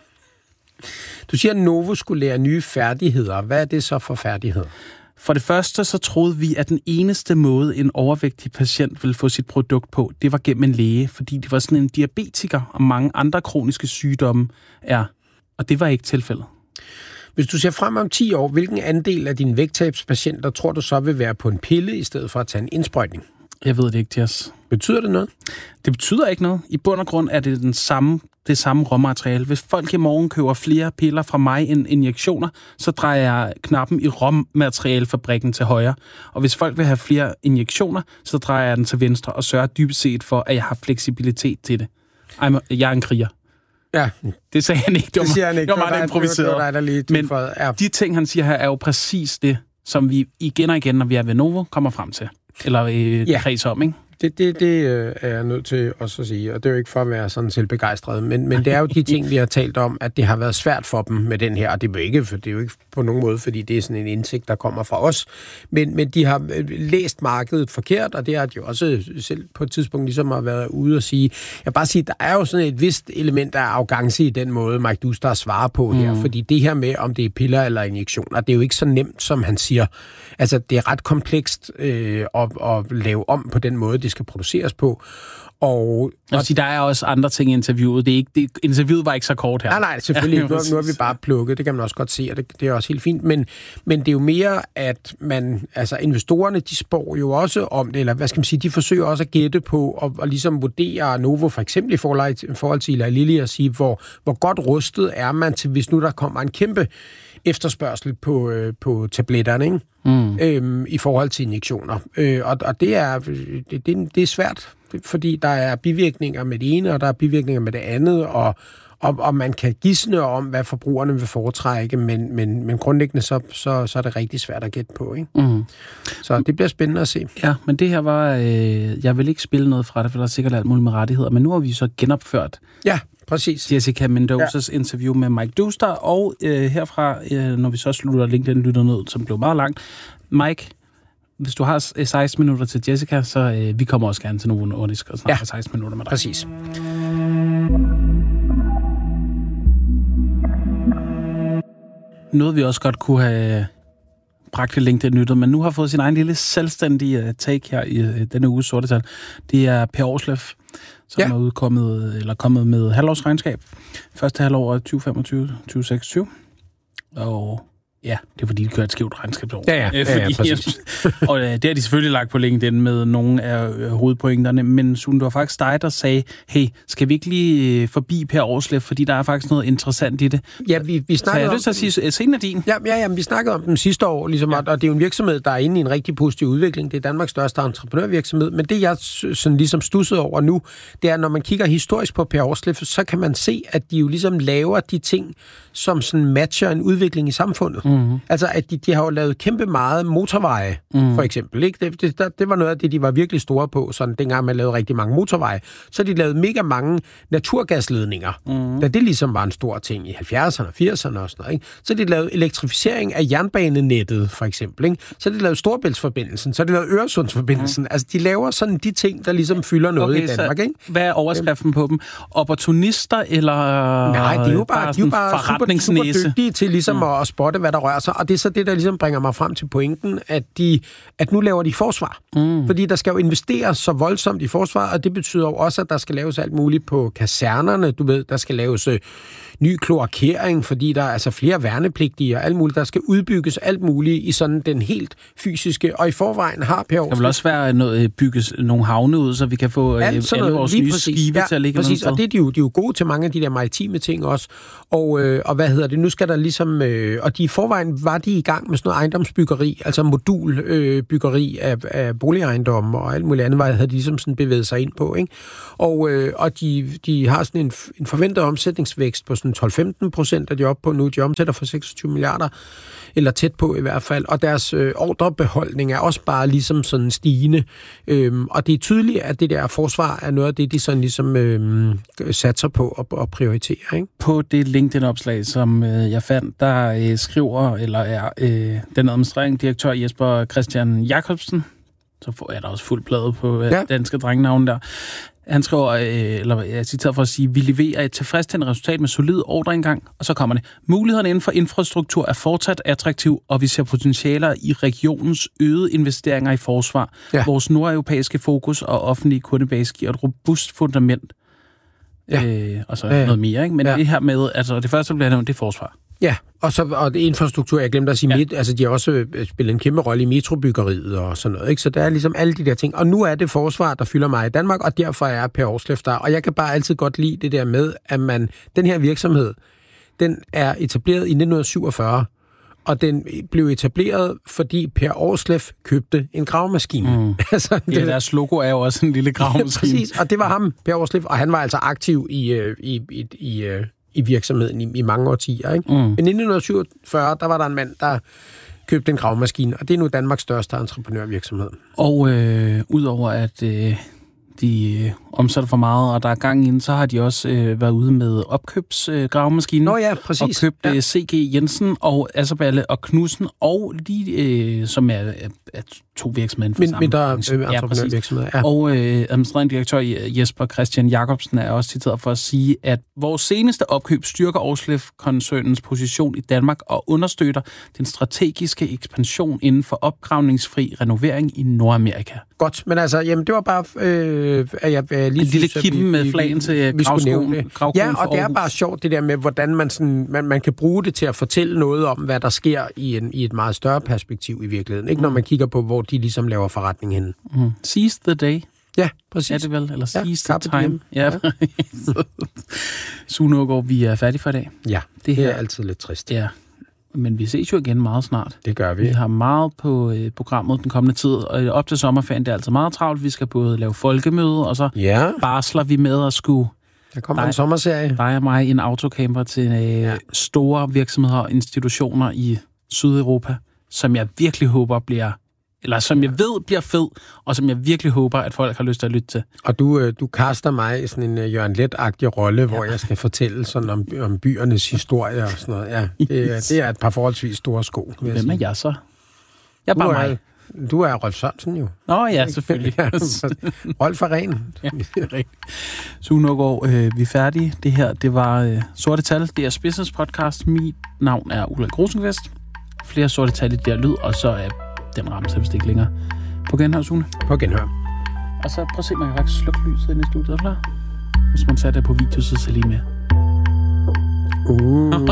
Du siger, at Novo skulle lære nye færdigheder. Hvad er det så for færdigheder? For det første, så troede vi, at den eneste måde, en overvægtig patient ville få sit produkt på, det var gennem en læge, fordi de var sådan en diabetiker, og mange andre kroniske sygdomme er. Og det var ikke tilfældet. Hvis du ser frem om ti år, hvilken andel af dine vægttabspatienter tror du så vil være på en pille, i stedet for at tage en indsprøjtning? Jeg ved det ikke, Jess. Betyder det noget? Det betyder ikke noget. I bund og grund er det den samme, det samme råmateriale. Hvis folk i morgen køber flere piller fra mig end injektioner, så drejer jeg knappen i råmaterialefabrikken til højre. Og hvis folk vil have flere injektioner, så drejer jeg den til venstre og sørger dybest set for, at jeg har fleksibilitet til det. Jeg er en kriger. Ja. Det sagde han ikke. Det, det siger han ikke. Det var meget improviseret. Det var dig, der lige Men ja. De ting, han siger her, er jo præcis det, som vi igen og igen, når vi er ved Novo, kommer frem til. Eller øh, ja. kreds om, ikke? Det, det, det øh, er jeg nødt til også at sige, og det er jo ikke for at være sådan selvbegejstret, men, men det er jo de ting, vi har talt om, at det har været svært for dem med den her, og det er jo ikke, for det er jo ikke på nogen måde, fordi det er sådan en indsigt, der kommer fra os, men, men de har læst markedet forkert, og det har de jo også selv på et tidspunkt ligesom har været ude og sige. Jeg vil bare sige, der er jo sådan et vist element af arrogance i den måde, Mike Dewstar svarer på her, mm. fordi det her med, om det er piller eller injektioner, det er jo ikke så nemt, som han siger. Altså, det er ret komplekst øh, at, at lave om på den måde, det skal produceres på. Og, og sige, der er også andre ting i interviewet. Det er ikke, det, interviewet var ikke så kort her. Nej, nej, selvfølgelig. Nu, nu er vi bare plukket. Det kan man også godt se, og det, det er også helt fint. Men, men det er jo mere, at man, altså investorerne, de spår jo også om det, eller hvad skal man sige, de forsøger også at gætte på, og, og ligesom vurdere Novo, for eksempel i forhold, i forhold til Eli Lilly, og sige, hvor, hvor godt rustet er man til, hvis nu der kommer en kæmpe efterspørgsel på, øh, på tabletterne, ikke? Mm. Øhm, i forhold til injektioner. Øh, og, og det er, det, det, det er svært, fordi der er bivirkninger med det ene, og der er bivirkninger med det andet, og, og, og man kan gisne om, hvad forbrugerne vil foretrække, men, men, men grundlæggende så, så, så er det rigtig svært at gætte på, ikke? Mm. Så det bliver spændende at se. Ja, men det her var, øh, jeg vil ikke spille noget fra det, for der er sikkert alt muligt med rettigheder, men nu har vi så genopført. Ja. Præcis. Jessica Mendozas ja. interview med Mike Dewstar, og øh, herfra, øh, når vi så slutter LinkedIn-lytter ned, som blev meget langt. Mike, hvis du har seksten minutter til Jessica, så øh, vi kommer også gerne til Novo Nordisk og snakker ja. seksten minutter med dig. Præcis. Noget vi også godt kunne have bragt til LinkedIn-lytter, men nu har fået sin egen lille selvstændige take her i uh, denne uges sorte tal. Det er Per Aarsleff, som ja. er udkommet, eller kommet med halvårsregnskab. Første halvår tyve femogtyve til tyve seksogtyve. Og ja, det er fordi, de kører et skævt regnskabsår. Ja, ja, ja, ja, præcis. Og uh, det har de selvfølgelig lagt på LinkedIn med nogle af uh, hovedpointerne, men Sune, det var faktisk dig, der sagde, hey, skal vi ikke lige uh, forbi Per Aarsleff, fordi der er faktisk noget interessant i det. Ja, vi, vi snakkede Så jeg har lyst til at sige, scenen er din. Ja, ja, ja, vi snakkede om den sidste år, ligesom, ja. og det er jo en virksomhed, der er inde i en rigtig positiv udvikling. Det er Danmarks største entreprenørvirksomhed, men det, jeg sådan ligesom stussede over nu, det er, når man kigger historisk på Per Aarsleff, så kan man se, at de jo ligesom laver de ting, som sådan matcher en udvikling i samfundet. Mm-hmm. Altså, at de, de har jo lavet kæmpe meget motorveje, mm. for eksempel. Ikke? Det, det, det var noget af det, de var virkelig store på, sådan dengang man lavede rigtig mange motorveje. Så de lavede mega mange naturgasledninger, mm. da det ligesom var en stor ting i halvfjerdserne og firserne og sådan noget. Ikke? Så de lavede elektrificering af jernbanenettet, for eksempel. Ikke? Så de lavede Storebæltsforbindelsen, så de lavede Øresundsforbindelsen. Mm. Altså, de laver sådan de ting, der ligesom fylder noget okay, i Danmark. Ikke? Hvad er overskriften på dem? Opportunister, eller nej, det er jo bare, bare, de er jo bare super, super dygtige til ligesom mm. at spotte, hvad der rører sig, og det er så det, der ligesom bringer mig frem til pointen, at, de, at nu laver de forsvar. Mm. Fordi der skal jo investeres så voldsomt i forsvar, og det betyder jo også, at der skal laves alt muligt på kasernerne. Du ved, der skal laves øh, ny kloakering, fordi der er altså flere værnepligtige og alt muligt. Der skal udbygges alt muligt i sådan den helt fysiske, og i forvejen har Per Aarsleff. Der vil også være noget, bygges nogle havne ud, så vi kan få øh, alle noget, vores nye præcis. skibe ja, til at ligge præcis. Og det er de, jo, de er jo gode til mange af de der maritime ting også. Og, øh, og hvad hedder det? Nu skal der ligesom... Øh, og de i forvejen var de i gang med sådan noget ejendomsbyggeri, altså modulbyggeri øh, af, af boligejendomme og alt muligt andet, hvad havde de ligesom sådan bevæget sig ind på, ikke? Og, øh, og de, de har sådan en, en forventet omsætningsvækst på sådan tolv til femten procent, er de oppe på nu. De omsætter for seksogtyve milliarder, eller tæt på i hvert fald. Og deres øh, ordrebeholdning er også bare ligesom sådan stigende. Øhm, og det er tydeligt, at det der forsvar er noget af det, de sådan ligesom øh, satser på at, at prioritere, ikke? På det LinkedIn-opslag, som øh, jeg fandt, der øh, skriver, eller er øh, den administrerende direktør Jesper Christian Jacobsen, så får jeg da også fuld plade på øh, ja. danske drengenavn der. Han skriver, øh, eller jeg citerer for at sige, vi leverer et tilfredsstillende resultat med solid ordreindgang, og så kommer det. Mulighederne inden for infrastruktur er fortsat attraktiv, og vi ser potentialer i regionens øgede investeringer i forsvar. Ja. Vores nordeuropæiske fokus og offentlige kundebase giver et robust fundament. Ja. Øh, og så ja, ja. noget mere, ikke? Men ja. det her med, altså det første, der bliver nævnt, det er forsvar. Ja, og så og det infrastruktur, jeg glemte at sige, ja. mit, altså de har også spillet en kæmpe rolle i metrobyggeriet og sådan noget, ikke? Så der er ligesom alle de der ting. Og nu er det forsvar, der fylder mig i Danmark, og derfor er Per Aarsleff der. Og jeg kan bare altid godt lide det der med, at man, den her virksomhed, den er etableret i nitten syvogfyrre, og den blev etableret, fordi Per Aarsleff købte en gravemaskine. Mm. altså, det, ja, deres logo er jo også en lille gravemaskine. Ja, præcis, og det var ham, Per Aarsleff, og han var altså aktiv i, i, i, i i virksomheden i, i mange årtier, ikke? Mm. Men i nitten syvogfyrre, der var der en mand, der købte en gravemaskine, og det er nu Danmarks største entreprenørvirksomhed. Og øh, udover at øh, de øh, omsætter for meget, og der er gang inden, så har de også øh, været ude med opkøbsgravemaskinen. Øh, Nå ja, præcis. Og købt ja. C G Jensen og Asserballe og Knudsen, og de, øh, som er, er, er to virksomheder for sammen. Mindre øh, entreprenørvirksomheder, ja. Og øh, administrerende direktør Jesper Christian Jacobsen er også citeret for at sige, at vores seneste opkøb styrker Aarsleff-koncernens position i Danmark og understøtter den strategiske ekspansion inden for opgravningsfri renovering i Nordamerika. Godt, men altså, jamen, det var bare, øh, at jeg øh, lige en lille kippen med flagen til gravskolen. Ja, og det er bare sjovt, det der med, hvordan man, sådan, man, man kan bruge det til at fortælle noget om, hvad der sker i, en, i et meget større perspektiv i virkeligheden. Ikke mm. når man kigger på, hvor de ligesom laver forretning henne. Mm. Seize the day. Ja, præcis. Er det vel? Eller seize ja, the time. Ja, ja. Sune Aagaard, vi er færdige for i dag. Ja, det her er altid lidt trist. Ja, men vi ses jo igen meget snart. Det gør vi. Vi har meget på øh, programmet den kommende tid, og op til sommerferien, det er altid meget travlt. Vi skal både lave folkemøde, og så ja. barsler vi med at skulle... Der kommer dig, en sommerserie. Dig og mig i en autocamper til øh, ja. store virksomheder og institutioner i Sydeuropa, som jeg virkelig håber bliver... Eller som jeg ved bliver fed, og som jeg virkelig håber, at folk har lyst til at lytte til. Og du, du kaster mig i sådan en uh, Jørgen Leth-agtig rolle, ja. hvor jeg skal fortælle sådan om, om byernes historie og sådan noget. Ja, det, yes. det er et par forholdsvis store sko. Hvem er jeg så? Jeg er bare du er, mig. Du er Rolf Sørensen jo. Nå ja, selvfølgelig. ja, Rolf er ren. Ja, Sune Aagaard, øh, vi er færdige. Det her, det var øh, Sorte Tal. Det er Business Podcast. Mit navn er Ulrik Rosenqvist. Flere sorte tal i det her lyd, og så er den rammer sig vist ikke længere. På genhør, Sune. På genhør. Og så prøv at se, man kan faktisk slukke lyset inde i studiet. Klar? Hvis man satte det på video, så lige med. Uh.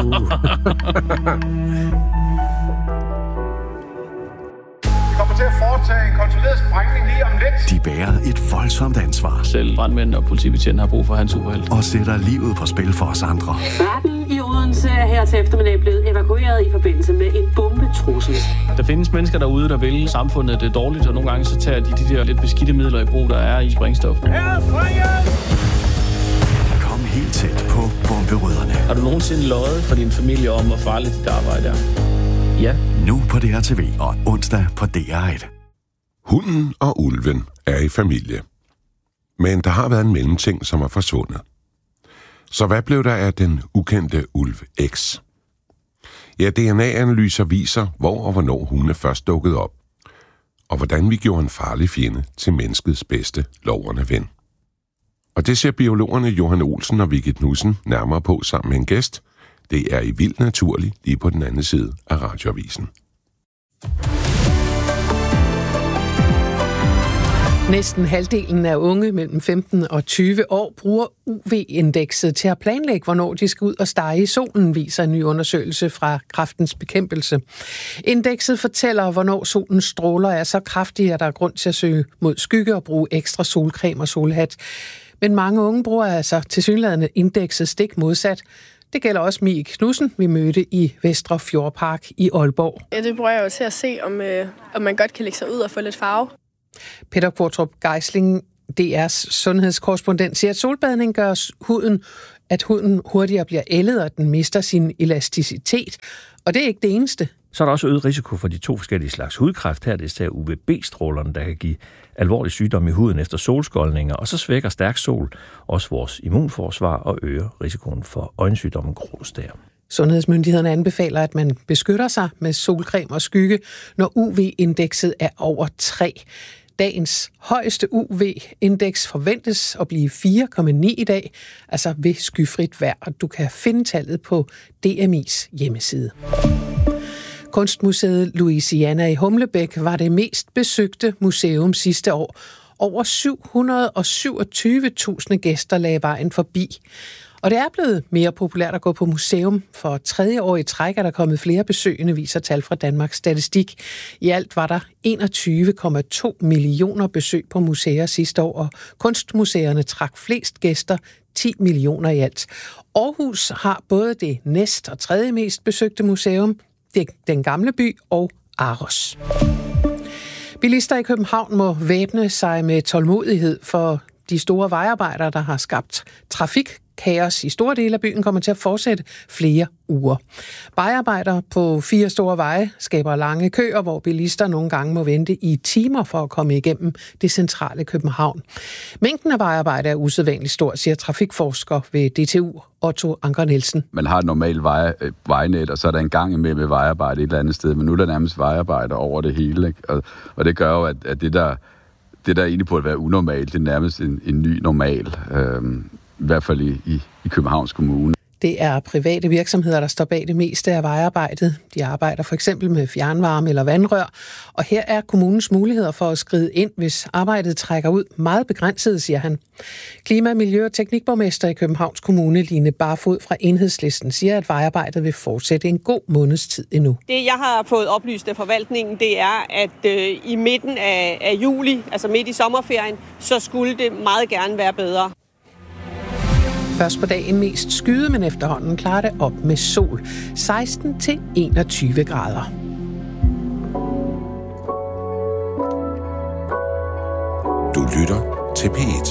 Vi kommer til at foretage en kontrolleret sprængning lige om lidt. De bærer et voldsomt ansvar. Selv brandmænd og politibetjent har brug for hans superhelt. Og sætter livet på spil for os andre. Verden i Odense er her til eftermiddag blevet evakueret i forbindelse med en bombetrussel. Der findes mennesker derude, der vil samfundet det dårligt, og nogle gange så tager de de der lidt beskidte midler i brug, der er i sprængstof. Kom helt tæt på bomberødderne. Har du nogensinde løjet for din familie om, hvor farligt dit arbejde er? Ja. Nu på D R T V og onsdag på D R et. Hunden og ulven er i familie. Men der har været en mellemting, som er forsvundet. Så hvad blev der af den ukendte ulv X? Ja, D N A-analyser viser, hvor og hvornår hunden først dukkede op. Og hvordan vi gjorde en farlig fjende til menneskets bedste lovende ven. Og det ser biologerne Johan Olsen og Vicky Knudsen nærmere på sammen med en gæst. Det er i Vildt Naturligt, lige på den anden side af radioavisen. Næsten halvdelen af unge mellem femten og tyve år bruger U V-indekset til at planlægge, hvornår de skal ud og stege i solen, viser en ny undersøgelse fra Kræftens Bekæmpelse. Indekset fortæller, hvornår solens stråler er så kraftige, at der er grund til at søge mod skygge og bruge ekstra solcreme og solhat. Men mange unge bruger altså tilsyneladende indekset stik modsat. Det gælder også Mie Knudsen, vi mødte i Vestre Fjordpark i Aalborg. Ja, det bruger jeg jo til at se, om, øh, om man godt kan lægge sig ud og få lidt farve. Peter Kvartrup Geisling, D R's sundhedskorrespondent, siger, at solbadning gør huden, at huden hurtigere bliver ældet, og at den mister sin elasticitet. Og det er ikke det eneste. Så er der også øget risiko for de to forskellige slags hudkræft. Her er det især U V B-strålerne, der kan give alvorlig sygdom i huden efter solskoldninger, og så svækker stærk sol også vores immunforsvar og øger risikoen for øjensygdommen grå-stær. Sundhedsmyndighederne anbefaler, at man beskytter sig med solcreme og skygge, når U V-indekset er over tre. Dagens højeste U V-indeks forventes at blive fire komma ni i dag, altså ved skyfrit vejr, og du kan finde tallet på D M I's hjemmeside. Kunstmuseet Louisiana i Humlebæk var det mest besøgte museum sidste år. Over syv hundrede og syvogtyve tusind gæster lagde vejen forbi. Og det er blevet mere populært at gå på museum. For tredje år i træk er der kommet flere besøgende, viser tal fra Danmarks Statistik. I alt var der enogtyve komma to millioner besøg på museer sidste år, og kunstmuseerne trak flest gæster, ti millioner i alt. Aarhus har både det næst- og tredje mest besøgte museum, det Den Gamle By og Aros. Bilister i København må væbne sig med tålmodighed, for de store vejarbejdere, der har skabt trafikkaos i store dele af byen, kommer til at fortsætte flere uger. Vejarbejdere på fire store veje skaber lange køer, hvor bilister nogle gange må vente i timer for at komme igennem det centrale København. Mængden af vejarbejde er usædvanligt stor, siger trafikforsker ved D T U, Otto Anker Nielsen. Man har et normalt vej, vejnet, og så er der en gang imellem vejarbejde et eller andet sted, men nu er der nærmest vejarbejde over det hele, ikke? Og, og det gør jo, at, at det der Det, der egentlig burde være unormalt, det er nærmest en, en ny normal, øh, i hvert fald i, i, i Københavns Kommune. Det er private virksomheder, der står bag det meste af vejarbejdet. De arbejder for eksempel med fjernvarme eller vandrør, og her er kommunens muligheder for at skride ind, hvis arbejdet trækker ud meget begrænset, siger han. Klima-, Miljø- og Teknikborgmester i Københavns Kommune, Line Barfod fra Enhedslisten, siger, at vejarbejdet vil fortsætte en god måneds tid endnu. Det, jeg har fået oplyst af forvaltningen, det er, at øh, i midten af, af juli, altså midt i sommerferien, så skulle det meget gerne være bedre. Først på dagen mest skyde, men efterhånden klarer det op med sol. seksten til enogtyve grader. Du lytter til P et.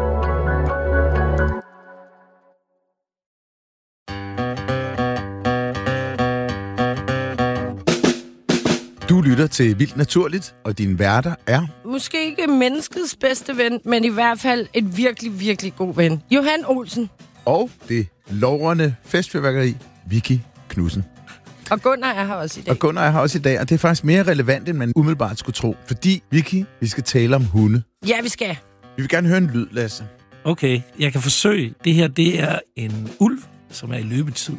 Du lytter til Vildt Naturligt, og dine værter er... Måske ikke menneskets bedste ven, men i hvert fald et virkelig, virkelig god ven. Johan Olsen. Og det lovrende festfyrværkeri, Vicky Knudsen. Og Gunnar er her også i dag. Og Gunnar er her også i dag, og det er faktisk mere relevant, end man umiddelbart skulle tro. Fordi, Vicky, vi skal tale om hunde. Ja, vi skal. Vi vil gerne høre en lyd, Lasse. Okay, jeg kan forsøge. Det her, det er en ulv, som er i løbetid.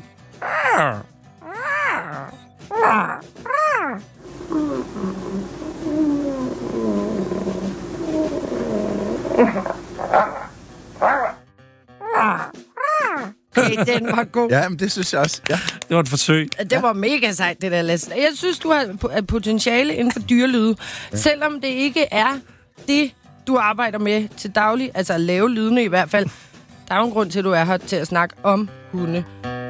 Okay, den var god. Ja, men det synes jeg også. Ja. Det var et forsøg. Det var mega sejt, det der, Lasse. Jeg synes, du har potentiale inden for dyrelyde. Ja. Selvom det ikke er det, du arbejder med til daglig, altså at lave lydene i hvert fald. Der er jo en grund til, at du er her til at snakke om hunde.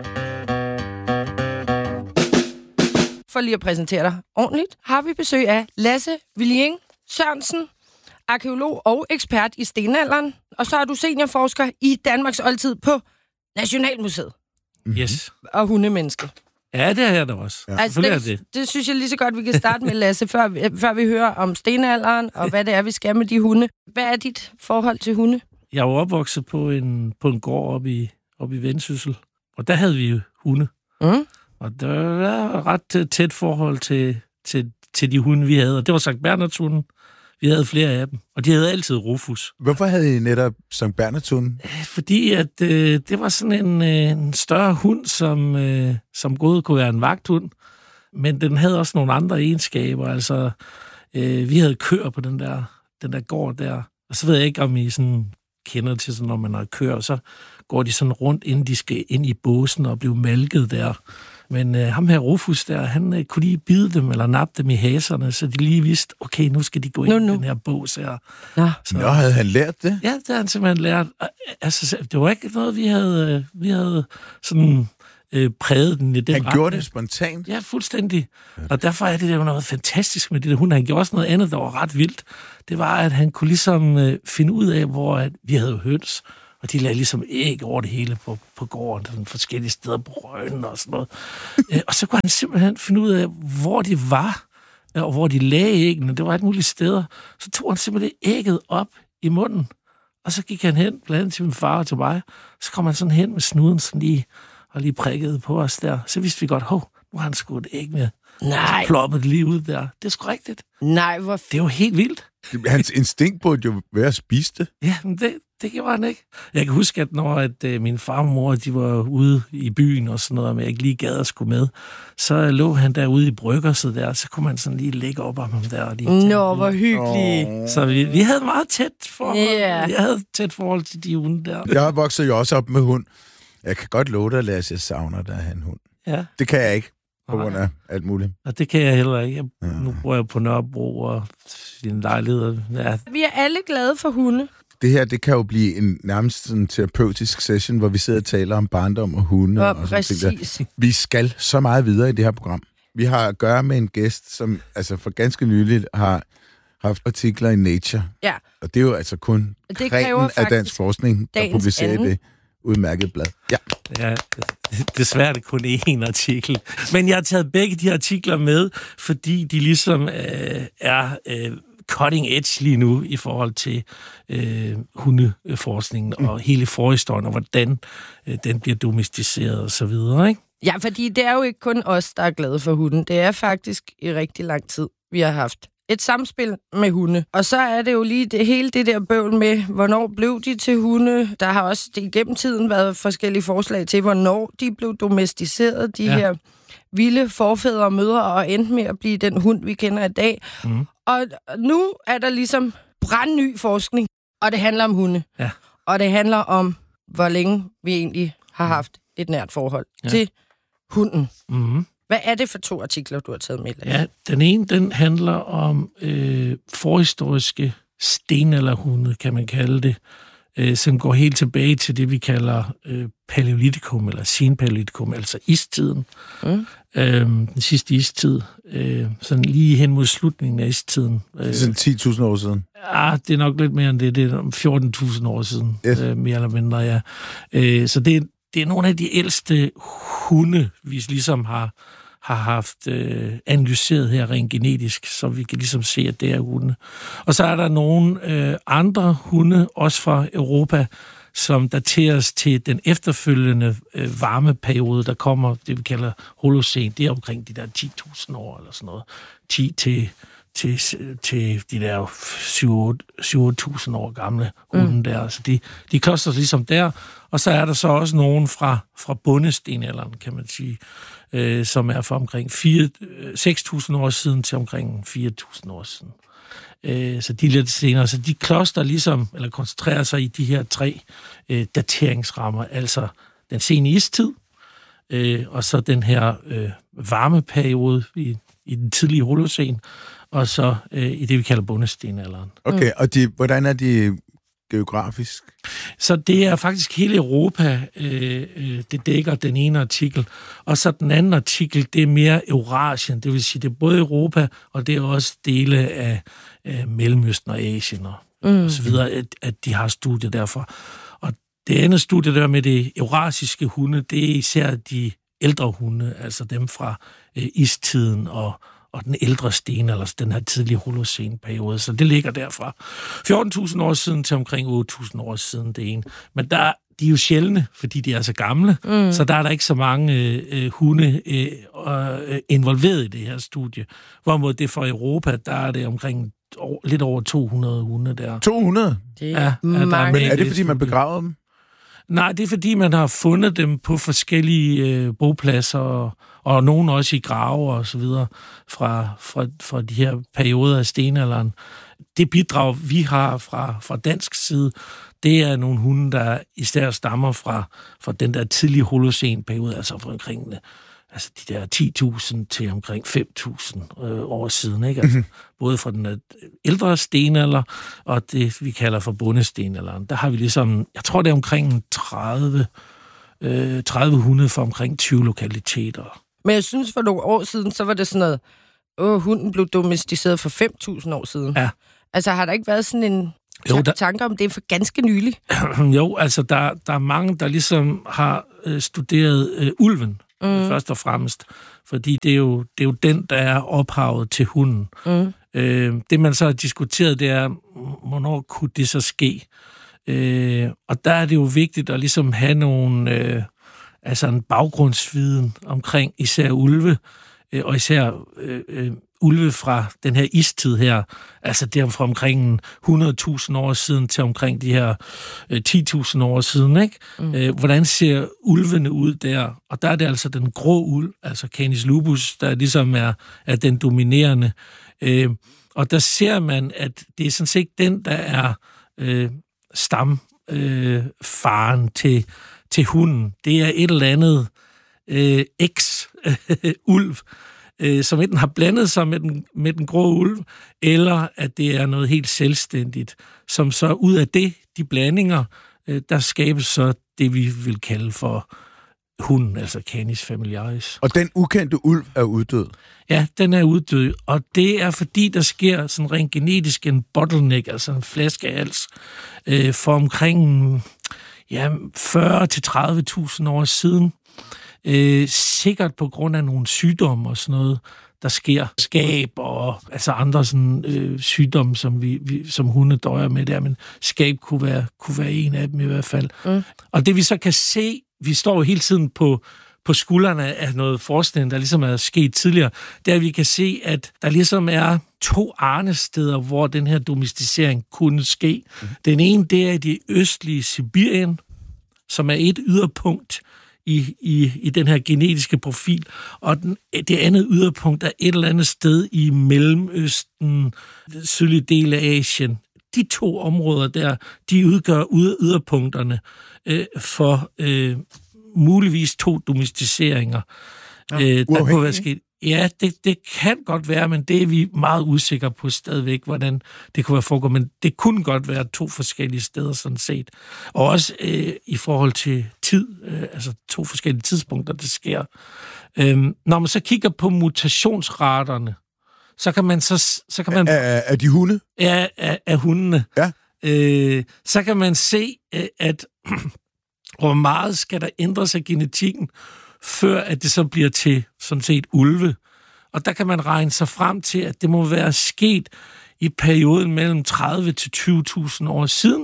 For lige at præsentere dig ordentligt, har vi besøg af Lasse Willing Sørensen, arkæolog og ekspert i stenalderen. Og så er du seniorforsker i Danmarks oldtid på Nationalmuseet. Yes. Og hundemenneske. Ja, det er jeg da også. Ja. Altså, det, det. det synes jeg lige så godt, vi kan starte med, Lasse, før vi, før vi hører om stenalderen, og hvad det er, vi skal med de hunde. Hvad er dit forhold til hunde? Jeg er jo opvokset på en, på en gård oppe i, oppe i Vendsyssel, og der havde vi jo hunde. Mm. Og der var ret tæt forhold til, til, til de hunde, vi havde. Og det var Sankt Bernhards hunde. Vi havde flere af dem, og de havde altid Rufus. Hvorfor havde I netop Sankt Bernhardshunden? Fordi at øh, det var sådan en, øh, en større hund, som, øh, som både kunne være en vagthund, men den havde også nogle andre egenskaber. Altså, øh, vi havde køer på den der, den der gård der, og så ved jeg ikke, om I sådan kender til sådan, når man har køer, så går de sådan rundt, inden de skal ind i båsen og blive malket der. Men øh, ham her Rufus der, han øh, kunne lige bide dem eller nappe dem i haserne, så de lige vidste, okay, nu skal de gå ind i den her bås her. Ja. Så, Nå, havde han lært det? Ja, det havde han simpelthen lært. Altså, det var ikke noget, vi havde, vi havde sådan øh, præget den i den Han retning. gjorde det spontant? Ja, fuldstændig. Og derfor er det jo noget fantastisk med det der hund. Han gjorde også noget andet, der var ret vildt. Det var, at han kunne ligesom øh, finde ud af, hvor at vi havde høns, og de lagde ligesom æg over det hele på, på gården, sådan forskellige steder på røgen og sådan noget. Æ, og så kunne han simpelthen finde ud af, hvor de var, og hvor de lagde æggene. Det var et muligt steder. Så tog han simpelthen ægget op i munden, og så gik han hen, blandt andet til min far og til mig. Så kom han sådan hen med snuden sådan lige, og lige prikkede på os der. Så vidste vi godt, hov, nu har han sgu et æg med. Nej. Så ploppede det lige ud der. Det er sgu rigtigt. Nej, hvor... Det er jo helt vildt. Hans instinkt burde jo være at spise det. Ja, men det, det gjorde han ikke. Jeg kan huske, at når at, øh, min far og mor de var ude i byen og sådan noget, men jeg ikke lige gad at skulle med, så lå han derude i bryggerset der, så kunne man sådan lige ligge op om ham der. Og lige Nå, hvor hyggeligt. Oh. Så vi, vi havde meget tæt forhold. Yeah. Jeg havde tæt forhold til de hunde der. Jeg voksede jo også op med hund. Jeg kan godt love dig, Lasse, jeg savner dig at have en hund. Ja. Det kan jeg ikke, på grund af alt muligt. Og det kan jeg heller ikke. Jeg, ja. Nu bor jeg på Nørrebro og i en lejlighed. Ja. Vi er alle glade for hunde. Det her, det kan jo blive en nærmest sådan terapeutisk session, hvor vi sidder og taler om barndom og hunde. Ja, og præcis. Vi skal så meget videre i det her program. Vi har at gøre med en gæst, som altså for ganske nyligt har haft artikler i Nature. Ja. Og det er jo altså kun kremen af dansk forskning, der publicerer det udmærket blad. Ja. Ja, desværre er det kun én artikel. Men jeg har taget begge de artikler med, fordi de ligesom øh, er øh, cutting edge lige nu i forhold til øh, hundeforskningen mm. og hele forhistorien, og hvordan øh, den bliver domesticeret og så videre, ikke? Ja, fordi det er jo ikke kun os, der er glade for hunden. Det er faktisk i rigtig lang tid, vi har haft et samspil med hunde. Og så er det jo lige det, hele det der bøvl med, hvornår blev de til hunde. Der har også igennem tiden været forskellige forslag til, hvornår de blev domesticeret, de ja. her vilde forfædre og mødre, og endte med at blive den hund, vi kender i dag. Mm. Og nu er der ligesom brandny forskning, og det handler om hunde. Ja. Og det handler om, hvor længe vi egentlig har haft et nært forhold ja. til hunden. Mm. Hvad er det for to artikler, du har taget med? Ja, den ene, den handler om øh, forhistoriske stenalderhunde, kan man kalde det, øh, som går helt tilbage til det, vi kalder øh, paleolitikum, eller senpaleolitikum, altså istiden. Mm. Øh, den sidste istid, øh, sådan lige hen mod slutningen af istiden. Øh, det er sådan ti tusind år siden? Ja, det er nok lidt mere end det. Det er fjorten tusind år siden, yes. øh, mere eller mindre, ja. Øh, så det, det er nogle af de ældste hunde, vi ligesom har har haft øh, analyseret her rent genetisk, så vi kan ligesom se, at det er hunde. Og så er der nogle øh, andre hunde, også fra Europa, som dateres til den efterfølgende øh, varmeperiode, der kommer, det vi kalder holocen. Det er omkring de der ti tusind år eller sådan noget. ti til, til, til de der syv til otte tusind år gamle hunde mm. der. Så de, de koster ligesom der. Og så er der så også nogen fra, fra bundestenalderen, kan man sige, øh, som er fra omkring seks tusind år siden til omkring fire tusind år siden. Øh, så de er lidt senere. Så de kloster ligesom, eller koncentrerer sig i de her tre øh, dateringsrammer, altså den sene istid, øh, og så den her øh, varmeperiode i, i den tidlige holocen, og så øh, i det, vi kalder bundestenalderen. Okay, mm. og de, hvordan er de geografisk? Så det er faktisk hele Europa, øh, øh, det dækker den ene artikel. Og så den anden artikel, det er mere Eurasien, det vil sige, det er både Europa, og det er også dele af øh, Mellemøsten og Asien og, mm. og så videre, at, at de har studier derfor. Og det andet studie der med det eurasiske hunde, det er især de ældre hunde, altså dem fra øh, istiden og og den ældre sten, eller den her tidlige holocene-periode. Så det ligger derfra fjorten tusind år siden til omkring otte tusind år siden, det ene. Men der, de er jo sjældne, fordi de er så gamle, mm. så der er der ikke så mange øh, hunde øh, øh, involveret i det her studie. Hvorimod det for Europa, der er det omkring lidt over to hundrede hunde der. to hundrede? Det er ja, Men er det, fordi man begraver dem? Nej, det er, fordi man har fundet dem på forskellige øh, bopladser, og, og nogen også i grave og så videre, fra, fra, fra de her perioder af stenalderen. Det bidrag, vi har fra, fra dansk side, det er nogle hunde, der især stammer fra, fra den der tidlige holocen-periode, altså fra omkring altså de der ti tusind til omkring fem tusind øh, år siden, ikke? Altså, mm-hmm. Både fra den ældre stenalder og det, vi kalder for bondestenalderen. Der har vi ligesom, jeg tror, det er omkring tredive, øh, tredive hunde fra omkring tyve lokaliteter. Men jeg synes, for nogle år siden, så var det sådan noget, åh, hunden blev domesticeret for fem tusind år siden. Ja. Altså, har der ikke været sådan en jo, der... tanke om det for ganske nylig? Jo, altså, der, der er mange, der ligesom har øh, studeret øh, ulven, mm. først og fremmest. Fordi det er, jo, det er jo den, der er ophavet til hunden. Mm. Øh, det, man så har diskuteret, det er, hvornår kunne det så ske? Øh, og der er det jo vigtigt at ligesom have nogle, øh, altså en baggrundsviden omkring især ulve, øh, og især øh, øh, ulve fra den her istid her, altså det er fra omkring hundrede tusind år siden til omkring de her øh, ti tusind år siden, ikke? Mm. Øh, hvordan ser ulvene ud der? Og der er det altså den grå ulv, altså Canis lupus, der ligesom er, er den dominerende. Øh, og der ser man, at det er sådan set den, der er øh, stamfaren øh, til, til hunden. Det er et eller andet øh, eks-ulv, øh, som enten har blandet sig med den, med den grå ulv, eller at det er noget helt selvstændigt, som så ud af det, de blandinger, øh, der skabes så det, vi vil kalde for hunden, altså Canis familiaris. Og den ukendte ulv er uddød? Ja, den er uddød, og det er fordi, der sker sådan rent genetisk en bottleneck, altså en flaskehals, øh, for omkring ja, fyrre til tredive tusind år siden. Øh, sikkert på grund af nogle sygdomme og sådan noget, der sker. Skab og altså andre sådan, øh, sygdomme, som, vi, vi, som hunde døjer med der, men skab kunne være, kunne være en af dem i hvert fald. Mm. Og det vi så kan se, vi står jo hele tiden på, på skuldrene af noget forskning, der ligesom er sket tidligere, der vi kan se, at der ligesom er to arnesteder, hvor den her domesticering kunne ske. Mm. Den ene, det er i det østlige Sibirien, som er et yderpunkt i, i, i den her genetiske profil, og den, det andet yderpunkt er et eller andet sted i Mellemøsten, den sydlige del af Asien. De to områder der, de udgør yderpunkterne øh, for øh, muligvis to domesticeringer. Ja, øh, der kunne være sket. Ja, det, det kan godt være, men det er vi meget usikre på stadigvæk, hvordan det kunne være foregået. Men det kunne godt være to forskellige steder sådan set. Og også øh, i forhold til tid, øh, altså to forskellige tidspunkter, det sker. Øhm, når man så kigger på mutationsraterne, så kan man så... så kan man, er, er de hunde? Ja, af, af hundene. Ja. Øh, så kan man se, at hvor meget skal der ændre sig genetikken, før at det så bliver til sådan set ulve. Og der kan man regne sig frem til, at det må være sket i perioden mellem tredive til tyve tusind år siden,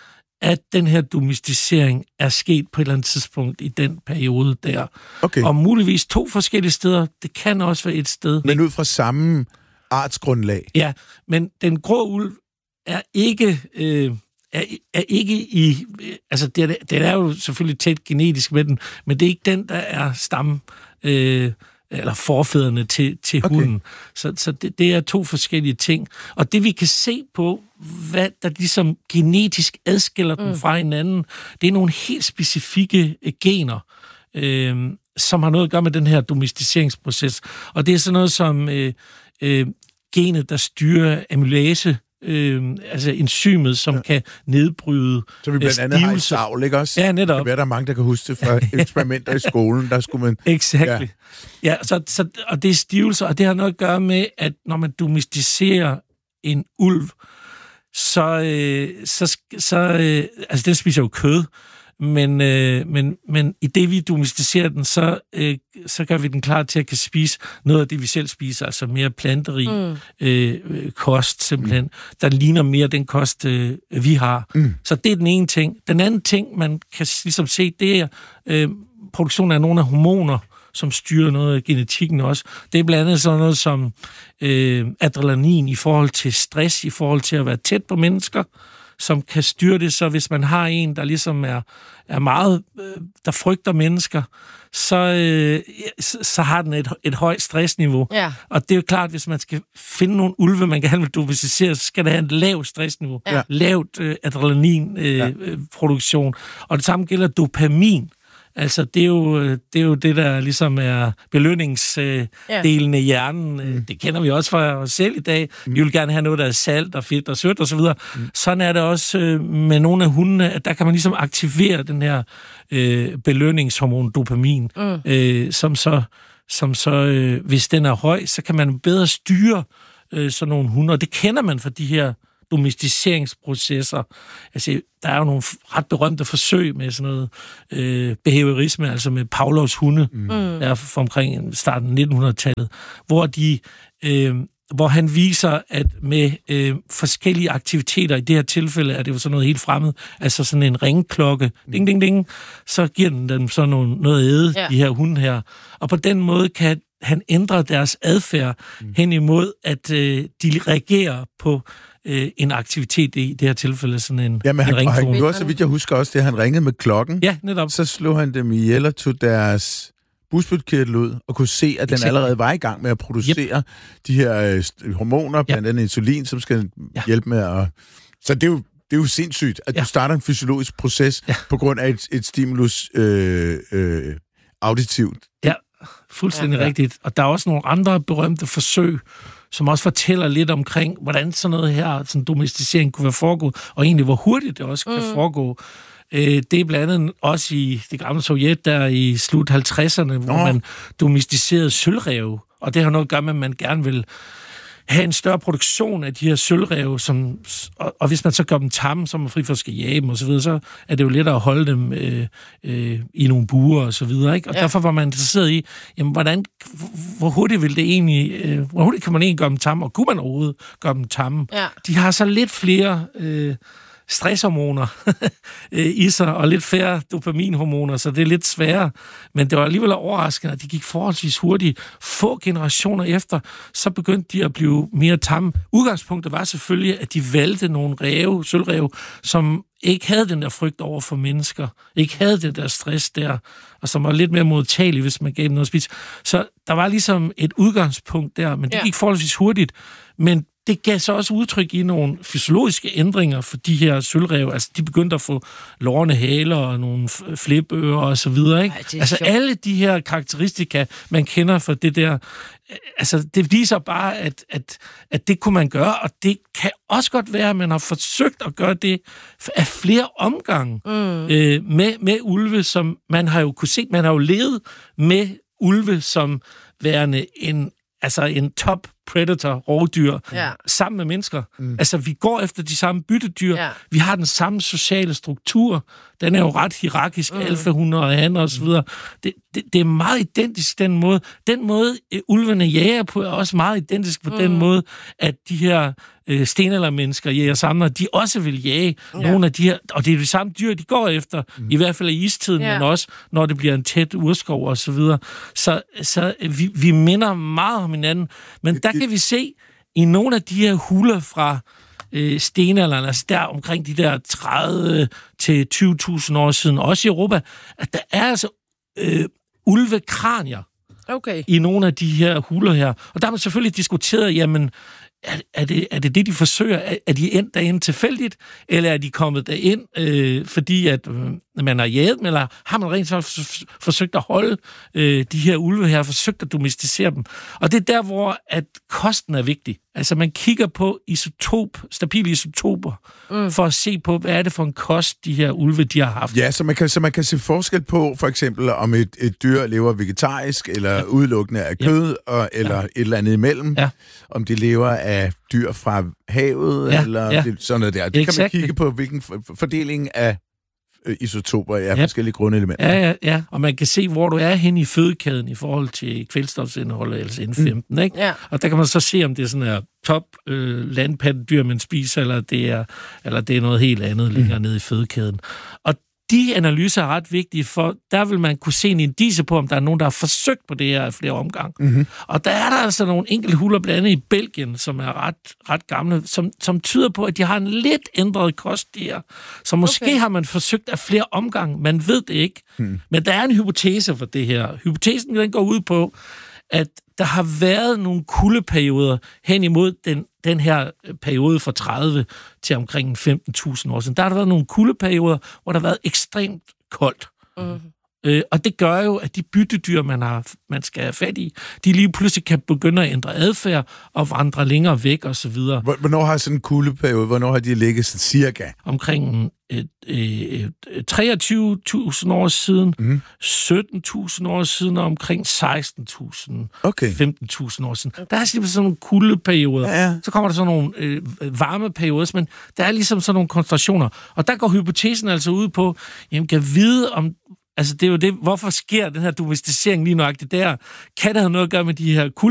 at den her domesticering er sket på et eller andet tidspunkt i den periode der. Okay. Og muligvis to forskellige steder. Det kan også være et sted. Men ud fra samme artsgrundlag? Ja, men den grå ulv er ikke... Øh, Er, er ikke i... Altså, det er, det er jo selvfølgelig tæt genetisk med den, men det er ikke den, der er stam... Øh, eller forfædrene til, til okay. hunden. Så, så det, det er to forskellige ting. Og det, vi kan se på, hvad der ligesom genetisk adskiller mm. dem fra hinanden, det er nogle helt specifikke gener, øh, som har noget at gøre med den her domesticeringsproces. Og det er sådan noget som øh, øh, genet, der styrer amylase, Øh, altså enzymet, som ja. kan nedbryde så vi blandt andet har i savl, ikke også? Ja, netop. Det er der mange, der kan huske det fra eksperimenter i skolen, der skulle man... Exakt. Ja, ja så, så, og det er stivelse, og det har noget at gøre med, at når man domesticerer en ulv, så, øh, så, så øh, altså den spiser jo kød, men, øh, men, men i det, vi domesticerer den, så, øh, så gør vi den klar til at kan spise noget af det, vi selv spiser, altså mere planterig mm. øh, kost, simpelthen, mm. der ligner mere den kost, øh, vi har. Mm. Så det er den ene ting. Den anden ting, man kan ligesom se, det er øh, produktionen af nogle af hormoner, som styrer noget af genetikken også. Det er blandt andet sådan noget som øh, adrenalin i forhold til stress, i forhold til at være tæt på mennesker, som kan styre det. Så hvis man har en, der ligesom er, er meget, øh, der frygter mennesker, så, øh, så, så har den et, et højt stressniveau. Ja. Og det er jo klart, hvis man skal finde nogle ulve, man gerne vil domesticere, så skal det have et lavt stressniveau. Ja. Lavt øh, adrenalinproduktion. Øh, ja. Og det samme gælder dopamin. Altså, det er jo det, er jo det der ligesom er belønningsdelen øh, af hjernen. Mm. Det kender vi også fra os selv i dag. Mm. Vi vil gerne have noget, der er salt og fedt og sødt osv. Mm. Sådan er det også øh, med nogle af hundene, at der kan man ligesom aktivere den her øh, belønningshormon dopamin, mm. øh, som så, som så øh, hvis den er høj, så kan man bedre styre øh, sådan nogle hunde. Og det kender man fra de her domesticeringsprocesser. Altså, der er jo nogle ret berømte forsøg med sådan noget øh, behaviorisme, altså med Pavlovs hunde, mm. der er fra omkring starten af nittenhundredetallet, hvor de øh, hvor han viser, at med øh, forskellige aktiviteter, i det her tilfælde er det jo sådan noget helt fremmed, altså sådan en ringklokke, ding, ding, ding, så giver den dem sådan noget, noget æde, ja. De her hunde her. Og på den måde kan han ændre deres adfærd mm. hen imod, at øh, de reagerer på øh, en aktivitet, i det her tilfælde sådan en, ja, men en han, ringklokke. han gjorde, så vidt jeg husker også, det han ringede med klokken. Ja, netop. Så slog han dem ihjel og tog deres bugspytkirtel ud, og kunne se, at den Exakt. allerede var i gang med at producere yep. de her øh, hormoner, blandt andet insulin, som skal ja. hjælpe med at... Så det er jo, det er jo sindssygt, at ja. du starter en fysiologisk proces ja. på grund af et, et stimulus øh, øh, auditivt. Ja, fuldstændig ja. rigtigt. Og der er også nogle andre berømte forsøg, som også fortæller lidt omkring, hvordan sådan noget her, sådan domesticering kunne være foregået, og egentlig hvor hurtigt det også kan mm. foregå. Det er blandt andet også i det gamle Sovjet, der i slut halvtredserne, hvor oh. man domesticerede sølvræve. Og det har noget at gøre med, at man gerne vil have en større produktion af de her sølvræve, som, og, og hvis man så gør dem tamme, så er man fri for at skal jage dem og så videre, så er det jo lettere at holde dem øh, øh, i nogle buer og så videre, ikke? Og ja. derfor var man interesseret i, jamen, hvordan, hvor hurtigt vil det egentlig, øh, hvor hurtigt kan man egentlig gøre dem tamme, og kunne man overhovedet gøre dem tamme? Ja. De har så lidt flere øh, stresshormoner i sig, og lidt færre dopaminhormoner, så det er lidt sværere. Men det var alligevel overraskende, at de gik forholdsvis hurtigt. Få generationer efter, så begyndte de at blive mere tamme. Udgangspunktet var selvfølgelig, at de valgte nogle ræve, sølvræve, som ikke havde den der frygt over for mennesker, ikke havde den der stress der, og som var lidt mere modtagelige, hvis man gav dem noget at spise. Så der var ligesom et udgangspunkt der, men det gik forholdsvis hurtigt. Men det gav så også udtryk i nogle fysiologiske ændringer for de her sølvræve. Altså, de begyndte at få lårende haler og nogle flipører og så videre, ikke? Ej, altså, sjovt. Alle de her karakteristika, man kender for det der, altså, det viser bare, at, at, at det kunne man gøre, og det kan også godt være, at man har forsøgt at gøre det af flere omgange mm. øh, med, med ulve, som man har jo kunne se, man har jo levet med ulve som værende en, altså en top predator, rovdyr, ja. sammen med mennesker. Mm. Altså, vi går efter de samme byttedyr. Ja. Vi har den samme sociale struktur. Den er jo ret hierarkisk, mm. alfahunde og hanner og så videre. Det, det, det er meget identisk, den måde. Den måde, ulvene jager på, er også meget identisk på mm. den måde, at de her øh, stenaldermennesker, jæger samler, de også vil jage ja. nogle af de her, og det er de samme dyr, de går efter, mm. i hvert fald i istiden, ja. men også, når det bliver en tæt urskov og så videre. Så, så vi, vi minder meget om hinanden, men der kan vi se i nogle af de her huler fra øh, stenalderen, altså der omkring de der tredive til tyve tusind år siden, også i Europa, at der er altså øh, ulvekranier okay. i nogle af de her huler her. Og der har man selvfølgelig diskuteret, jamen, er, er, det, er det det, de forsøger? Er, er de endt derind tilfældigt, eller er de kommet derind, øh, fordi at øh, man har jaget dem, eller har man rent faktisk forsøgt at holde øh, de her ulve her, forsøgt at domesticere dem? Og det er der, hvor at kosten er vigtig. Altså, man kigger på isotop, stabile isotoper, mm. for at se på, hvad er det for en kost, de her ulve, de har haft. Ja, så man kan, så man kan se forskel på, for eksempel, om et, et dyr lever vegetarisk, eller ja. udelukkende af kød, ja. og, eller ja. et eller andet imellem. Ja. Om de lever af dyr fra havet, ja. eller ja. Det, sådan noget der. Det exactly. kan man kigge på, hvilken fordeling af isotoper af ja. forskellige grundelementer. Ja, ja, ja, og man kan se, hvor du er hen i fødekæden i forhold til kvælstofsindholdet, altså N femten, mm. ikke? Ja. Og der kan man så se, om det er sådan her top øh, landpattedyr, man spiser, eller det er, eller det er noget helt andet længere mm. nede i fødekæden. Og de analyser er ret vigtige, for der vil man kunne se en indice på, om der er nogen, der har forsøgt på det her i flere omgang. Mm-hmm. Og der er der altså nogle enkelte huller, blandt andet i Belgien, som er ret, ret gamle, som, som tyder på, at de har en lidt ændret kost der. Så måske okay. har man forsøgt af flere omgange. Man ved det ikke. Hmm. Men der er en hypotese for det her. Hypotesen den går ud på, at der har været nogle kuldeperioder hen imod den, den her periode fra tredive til omkring femten tusind år siden. Der har der været nogle kuldeperioder, hvor der har været ekstremt koldt. Mm. Øh, og det gør jo, at de byttedyr, man, har, man skal have fat i, de lige pludselig kan begynde at ændre adfærd og vandre længere væk og så videre. Hvornår har sådan en kuldeperiode, hvornår har de ligget sådan cirka? Omkring et, et, et treogtyve tusind år siden, mm. sytten tusind år siden og omkring seksten tusind, okay. femten tusind år siden. Der er simpelthen sådan nogle kuldeperioder. Ja, ja. Så kommer der sådan nogle øh, varmeperioder, men der er ligesom sådan nogle koncentrationer. Og der går hypotesen altså ud på, jamen kan vide om altså, det er jo det, hvorfor sker den her domesticering lige nøjagtigt der? Kan det have noget at gøre med de her kulde